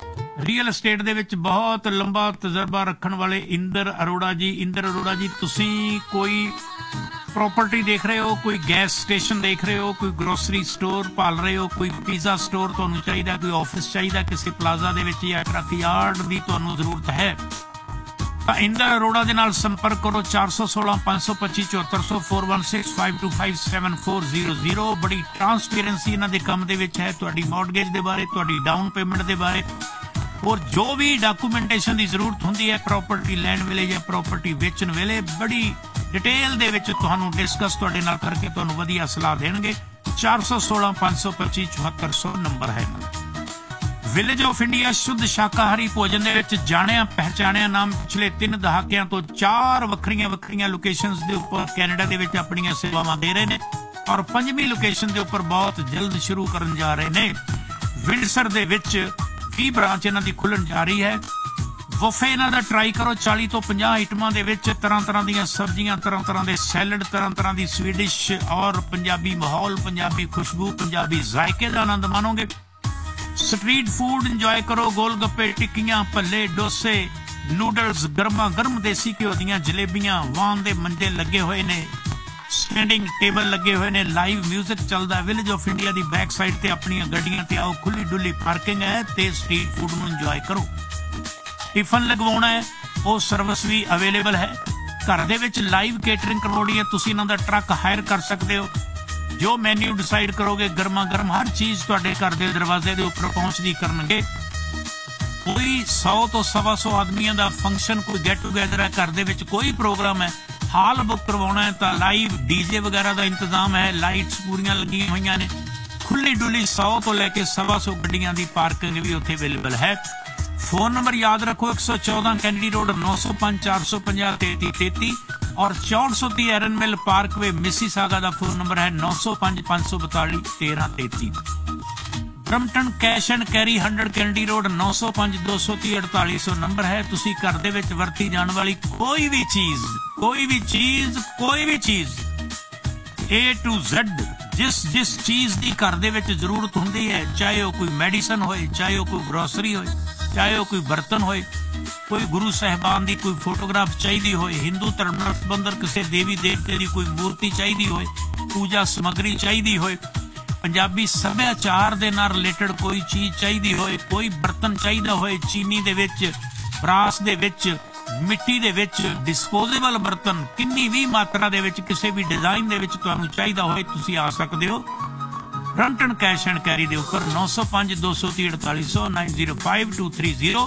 ਇੰਦਰ ਅਰੋੜਾ ਜੀ, ਤੁਸੀਂ ਕੋਈ ਪ੍ਰੋਪਰਟੀ ਦੇਖ ਰਹੇ ਹੋ, ਕੋਈ ਗੈਸ ਸਟੇਸ਼ਨ ਦੇਖ ਰਹੇ ਹੋ, ਕੋਈ ਗਰੋਸਰੀ ਸਟੋਰ ਭਾਲ ਰਹੇ ਹੋ, ਕੋਈ ਪੀਜ਼ਾ ਸਟੋਰ ਤੁਹਾਨੂੰ ਚਾਹੀਦਾ, ਕੋਈ ਆਫਿਸ ਚਾਹੀਦਾ ਕਿਸੇ ਪਲਾਜ਼ਾ ਦੇ ਵਿੱਚ ਜਾਂ ਟਰੱਕ ਯਾਰਡ ਦੀ ਤੁਹਾਨੂੰ ਜ਼ਰੂਰਤ ਹੈ, ਤਾਂ ਇੰਦਰ ਅਰੋੜਾ ਦੇ ਨਾਲ ਸੰਪਰਕ ਕਰੋ। 416 525 7400 4165257400। ਬੜੀ ਟਰਾਂਸਪੇਰੈਂਸੀ ਇਹਨਾਂ ਦੇ ਕੰਮ ਦੇ ਵਿੱਚ ਹੈ, ਤੁਹਾਡੀ ਮੌਰਗੇਜ ਦੇ ਬਾਰੇ, ਤੁਹਾਡੀ ਡਾਊਨ ਪੇਮੈਂਟ ਦੇ ਬਾਰੇ, ਔਰ ਜੋ ਵੀ ਡਾਕੂਮੈਂਟੇਸ਼ਨ ਦੀ ਜ਼ਰੂਰਤ ਹੁੰਦੀ ਹੈ ਪ੍ਰੋਪਰਟੀ ਲੈਣ ਵੇਲੇ ਜਾਂ ਪ੍ਰੋਪਰਟੀ ਵੇਚਣ ਵੇਲੇ, ਬੜੀ ਡਿਟੇਲ ਦੇ ਵਿੱਚ ਤੁਹਾਨੂੰ ਡਿਸਕਸ ਤੁਹਾਡੇ ਨਾਲ ਕਰਕੇ ਤੁਹਾਨੂੰ ਵਧੀਆ ਸਲਾਹ ਦੇਣਗੇ। 416 525 7400 ਨੰਬਰ ਹੈ। ਵਿਲੇਜ ਆਫ ਇੰਡੀਆ ਸ਼ੁੱਧ ਸ਼ਾਕਾਹਾਰੀ ਭੋਜਨ ਦੇ ਵਿੱਚ ਜਾਣਿਆ ਪਹਿਚਾਣਿਆ ਨਾਮ ਪਿਛਲੇ 3 ਦਹਾਕਿਆਂ ਤੋਂ 4 ਵੱਖਰੀਆਂ ਲੋਕੇਸ਼ਨਸ ਦੇ ਉੱਪਰ ਕੈਨੇਡਾ ਦੇ ਵਿੱਚ ਆਪਣੀਆਂ ਸੇਵਾਵਾਂ ਦੇ ਰਹੇ ਨੇ। ਔਰ 5ਵੀਂ ਲੋਕੇਸ਼ਨ ਦੇ ਉੱਪਰ ਬਹੁਤ ਜਲਦ ਸ਼ੁਰੂ ਕਰਨ ਜਾ ਰਹੇ ਨੇ। ਵਿੰਡਸਰ ਦੇ ਵਿੱਚ 20 ਬ੍ਰਾਂਚ ਇਹਨਾਂ ਦੀ ਖੁੱਲਣ ਜਾ ਰਹੀ ਹੈ। ਬੁਫੇ ਇਹਨਾਂ ਦਾ ਟਰਾਈ ਕਰੋ। 40 ਤੋਂ 50 ਆਈਟਮਾਂ ਦੇ ਵਿੱਚ ਤਰ੍ਹਾਂ ਤਰ੍ਹਾਂ ਦੀਆਂ ਸਬਜ਼ੀਆਂ, ਤਰ੍ਹਾਂ ਤਰ੍ਹਾਂ ਦੇ ਸੈਲਡ, ਤਰ੍ਹਾਂ ਤਰ੍ਹਾਂ ਦੀ ਸਵੀਡਿਸ਼ ਔਰ ਪੰਜਾਬੀ ਮਾਹੌਲ, ਪੰਜਾਬੀ ਖੁਸ਼ਬੂ, ਪੰਜਾਬੀ ਜ਼ਾਇਕੇ ਦਾ ਆਨੰਦ ਮਾਣੋਗੇ। ਸਟਰੀਟ ਫੂਡ ਇੰਜੋਏ ਕਰੋ। ਗੋਲ ਗੱਪੇ, ਟਿੱਕੀਆਂ, ਭੱਲੇ, ਡੋਸੇ, ਨੂਡਲਸ, ਗਰਮਾ ਗਰਮ ਦੇਸੀ ਘਿਓ ਦੀਆਂ ਜਲੇਬੀਆਂ, ਵਾਨ ਦੇ ਮੰਜੇ ਲੱਗੇ ਹੋਏ ਨੇ, ਸਟੈਂਡਿੰਗ ਟੇਬਲ ਲੱਗੇ ਹੋਏ ਨੇ, ਲਾਈਵ ਮਿਊਜ਼ਿਕ ਚੱਲਦਾ। Village of India the back side ਤੇ ਆਪਣੀਆਂ ਗੱਡੀਆਂ ਤੇ ਆਓ, ਖੁੱਲੀ ਡੁੱਲੀ ਪਾਰਕਿੰਗ ਹੈ ਤੇ ਸਟਰੀਟ ਫੂਡ ਨੂੰ ਇੰਜੋਏ ਕਰੋ। ਟਿਫਨ ਲਗਵਾਉਣਾ ਹੈ, ਉਹ ਸਰਵਿਸ ਵੀ ਅਵੇਲੇਬਲ ਹੈ। ਘਰ ਦੇ ਵਿੱਚ ਲਾਈਵ ਕੇਟਰਿੰਗ ਕਰਵਾਉਣੀ ਹੈ, ਤੁਸੀਂ ਇਹਨਾਂ ਦਾ ਟਰੱਕ ਹਾਇਰ ਕਰ ਸਕਦੇ ਹੋ। ਜੋ ਮੈਨਿਊ ਡਿਸਾਈਡ ਕਰੋਗੇ, ਗਰਮਾ ਗਰਮ ਹਰ ਚੀਜ਼ ਤੁਹਾਡੇ ਘਰ ਦੇ ਦਰਵਾਜ਼ੇ ਦੇ ਉੱਪਰ ਪਹੁੰਚਦੀ ਕਰਨਗੇ। ਕੋਈ 100 ਤੋਂ 125 ਆਦਮੀਆਂ ਦਾ ਫੰਕਸ਼ਨ, ਕੋਈ ਗੈਟ ਟੂਗੇਦਰ ਹੈ, ਘਰ ਦੇ ਵਿੱਚ ਕੋਈ ਪ੍ਰੋਗਰਾਮ ਹੈ, ਹਾਲ ਬੁੱਕ ਕਰਵਾਉਣਾ ਹੈ ਤਾਂ ਲਾਈਵ ਡੀਜੇ ਵਗੈਰਾ ਦਾ ਇੰਤਜ਼ਾਮ ਹੈ। ਲਾਈਟਸ ਪੂਰੀਆਂ ਲੱਗੀਆਂ ਹੋਈਆਂ ਨੇ। ਖੁੱਲੀ ਡੁੱਲੀ 100 ਤੋਂ ਲੈ ਕੇ 125 ਗੱਡੀਆਂ ਦੀ ਪਾਰਕਿੰਗ ਵੀ ਉੱਥੇ ਅਵੇਲੇਬਲ ਹੈ। ਫੋਨ ਨੰਬਰ ਯਾਦ ਰੱਖੋ, 114 ਕੈਨੇਡੀ ਰੋਡ, 905 450 3333 ਔਰ 6430 ਐਰਨ ਮਿਲ ਪਾਰਕਵੇ ਮਿਸੀਸਾਗਾ ਦਾ ਫੋਨ ਨੰਬਰ ਹੈ 905 542 1333। Brampton cash and carry 100 Kennedy road, 905 230 4800 number ਹੈ। ਤੁਸੀਂ ਘਰ ਦੇ ਵਿੱਚ ਵਰਤੀ ਜਾਣ ਵਾਲੀ ਕੋਈ ਵੀ ਚੀਜ਼ A to Z, ਜਿਸ ਚੀਜ਼ ਦੀ ਘਰ ਦੇ ਵਿੱਚ ਜ਼ਰੂਰਤ ਹੁੰਦੀ ਹੈ, ਚਾਹੇ ਉਹ ਕੋਈ ਮੈਡੀਸਨ ਹੋਏ, ਚਾਹੇ ਉਹ ਕੋਈ ਗਰੋਸਰੀ ਹੋਏ, ਚਾਹੇ ਉਹ ਕੋਈ ਬਰਤਨ ਹੋਏ, ਕੋਈ ਗੁਰੂ ਸਾਹਿਬਾਨ ਦੀ ਕੋਈ ਫੋਟੋਗ੍ਰਾਫ ਚਾਹੀਦੀ ਹੋਏ, ਹਿੰਦੂ ਧਰਮ ਨਾਲ ਸੰਬੰਧਿਤ ਕਿਸੇ ਦੇਵੀ ਦੇਵਤੇ ਦੀ ਕੋਈ ਮੂਰਤੀ ਚਾਹੀਦੀ ਹੋਏ, ਪੂਜਾ ਸਮੱਗਰੀ ਚਾਹੀਦੀ ਹੋਏ, ਪੰਜਾਬੀ ਸੱਭਿਆਚਾਰ ਦੇ ਨਾਲ ਰਿਲੇਟਡ ਕੋਈ ਚੀਜ਼ ਚਾਹੀਦੀ ਹੋਏ, ਕੋਈ ਬਰਤਨ ਚਾਹੀਦਾ ਹੋਏ, ਚੀਨੀ ਦੇ ਵਿੱਚ, ਬਰਾਸ ਦੇ ਵਿੱਚ, ਮਿੱਟੀ ਦੇ ਵਿੱਚ, ਡਿਸਪੋਜ਼ੇਬਲ ਬਰਤਨ ਕਿੰਨੀ ਵੀ ਮਾਤਰਾ ਦੇ ਵਿੱਚ, ਕਿਸੇ ਵੀ ਡਿਜ਼ਾਈਨ ਦੇ ਵਿੱਚ ਤੁਹਾਨੂੰ ਚਾਹੀਦਾ ਹੋਏ, ਤੁਸੀਂ ਆ ਸਕਦੇ ਹੋ ਬਰਮਟਨ ਕੈਸ਼ ਐਂਡ ਕੈਰੀ ਦੇ ਉੱਪਰ 905 230 4800 905 230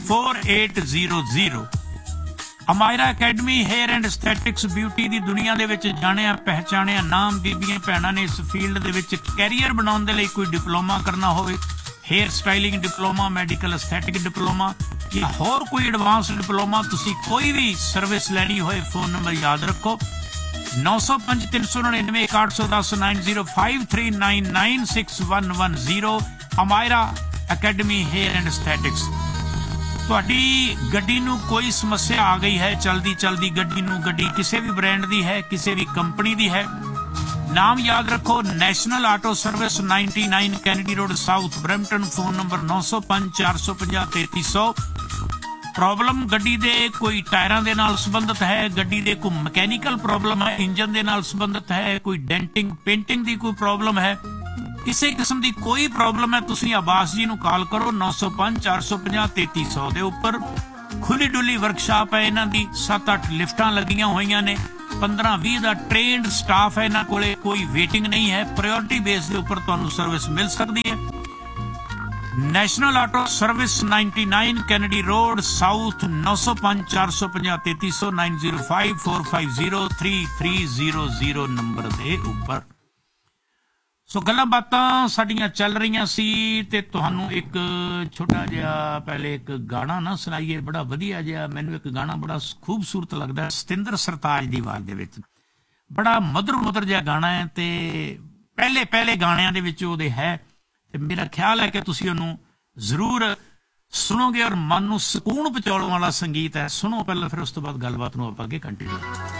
4800। Amaira academy hair and ਐਸਥੈਟਿਕਸ beauty ਦੀ ਦੁਨੀਆ ਦੇ ਵਿੱਚ ਜਾਣਿਆ ਪਹਿਚਾਣਿਆ ਨਾਮ। ਬੀਬੀਆਂ ਭੈਣਾਂ ਨੇ ਇਸ ਫੀਲਡ ਦੇ ਵਿੱਚ ਕੈਰੀਅਰ ਬਣਾਉਣ ਦੇ ਲਈ ਕੋਈ ਡਿਪਲੋਮਾ ਕਰਨਾ ਹੋਵੇ, hair styling diploma, medical aesthetic diploma ਜਾਂ ਹੋਰ ਕੋਈ ਐਡਵਾਂਸ ਡਿਪਲੋਮਾ, ਤੁਸੀਂ ਕੋਈ ਵੀ ਸਰਵਿਸ ਲੈਣੀ ਹੋਏ, ਫੋਨ ਨੰਬਰ ਯਾਦ ਰੱਖੋ 905 399 810 905 399 6110। Amaira academy hair and ਐਸਥੈਟਿਕਸ। ਤੁਹਾਡੀ ਗੱਡੀ ਨੂੰ ਕੋਈ ਸਮੱਸਿਆ ਆ ਗਈ ਹੈ, ਚਲਦੀ ਗੱਡੀ ਨੂੰ, ਗੱਡੀ ਕਿਸੇ ਵੀ ਬ੍ਰਾਂਡ ਦੀ ਹੈ, ਕਿਸੇ ਵੀ ਕੰਪਨੀ ਦੀ ਹੈ, ਨਾਮ ਯਾਦ ਰੱਖੋ national auto service 99 Kennedy road south Brampton. Phone number 905 450 3300। Problem ਗੱਡੀ ਦੇ ਕੋਈ ਟਾਇਰਾਂ ਦੇ ਨਾਲ ਸੰਬੰਧਿਤ ਹੈ, ਗੱਡੀ ਦੇ ਕੋਈ ਮਕੈਨੀਕਲ ਪ੍ਰੋਬਲਮ ਹੈ, ਇੰਜਨ ਦੇ ਨਾਲ ਸੰਬੰਧਿਤ ਹੈ, ਕੋਈ ਡੈਂਟਿੰਗ ਪੇਂਟਿੰਗ ਦੀ ਕੋਈ ਪ੍ਰੋਬਲਮ ਹੈ, ਕਿਸੇ ਕਿਸਮ ਦੀ ਕੋਈ ਪ੍ਰੋਬਲਮ ਹੈ, ਤੁਸੀਂ ਆਬਾਸ ਜੀ ਨੂੰ ਕਾਲ ਕਰੋ 905 450 3300 ਦੇ ਉੱਪਰ। ਖੁੱਲੀ ਡੁੱਲੀ ਵਰਕਸ਼ਾਪ ਹੈ ਇਹਨਾਂ ਦੀ, 7-8 ਲਿਫਟਾਂ ਲੱਗੀਆਂ ਹੋਈਆਂ ਨੇ, 15-20 ਦਾ ਟ੍ਰੇਨਡ ਸਟਾਫ ਹੈ ਇਹਨਾਂ ਕੋਲੇ, ਕੋਈ ਵੇਟਿੰਗ ਨਹੀਂ ਹੈ, ਪ੍ਰਾਇੋਰਟੀ ਬੇਸ ਦੇ ਉੱਪਰ ਤੁਹਾਨੂੰ ਸਰਵਿਸ ਮਿਲ ਸਕਦੀ ਹੈ। National auto service 99 Kennedy road south 905 450 3300 905 450 3300 number ਦੇ ਉੱਪਰ। ਸੋ ਗੱਲਾਂ ਬਾਤਾਂ ਸਾਡੀਆਂ ਚੱਲ ਰਹੀਆਂ ਸੀ ਤੇ ਤੁਹਾਨੂੰ ਇੱਕ ਛੋਟਾ ਜਿਹਾ ਪਹਿਲੇ ਇੱਕ ਗਾਣਾ ਨਾ ਸੁਣਾਈਏ। ਬੜਾ ਵਧੀਆ ਜਿਹਾ, ਮੈਨੂੰ ਇੱਕ ਗਾਣਾ ਬੜਾ ਖੂਬਸੂਰਤ ਲੱਗਦਾ, ਸਤਿੰਦਰ ਸਰਤਾਜ ਦੀ ਆਵਾਜ਼ ਦੇ ਵਿੱਚ, ਬੜਾ ਮਧੁਰ ਜਿਹਾ ਗਾਣਾ ਹੈ ਤੇ ਪਹਿਲੇ ਗਾਣਿਆਂ ਦੇ ਵਿੱਚ ਉਹਦੇ ਹੈ ਤੇ ਮੇਰਾ ਖਿਆਲ ਹੈ ਕਿ ਤੁਸੀਂ ਉਹਨੂੰ ਜ਼ਰੂਰ ਸੁਣੋਗੇ ਔਰ ਮਨ ਨੂੰ ਸਕੂਨ ਪਹੁੰਚਾਉਣ ਵਾਲਾ ਸੰਗੀਤ ਹੈ। ਸੁਣੋ ਪਹਿਲਾਂ, ਫਿਰ ਉਸ ਤੋਂ ਬਾਅਦ ਗੱਲਬਾਤ ਨੂੰ ਆਪਾਂ ਅੱਗੇ ਕੰਟੀਨਿਊ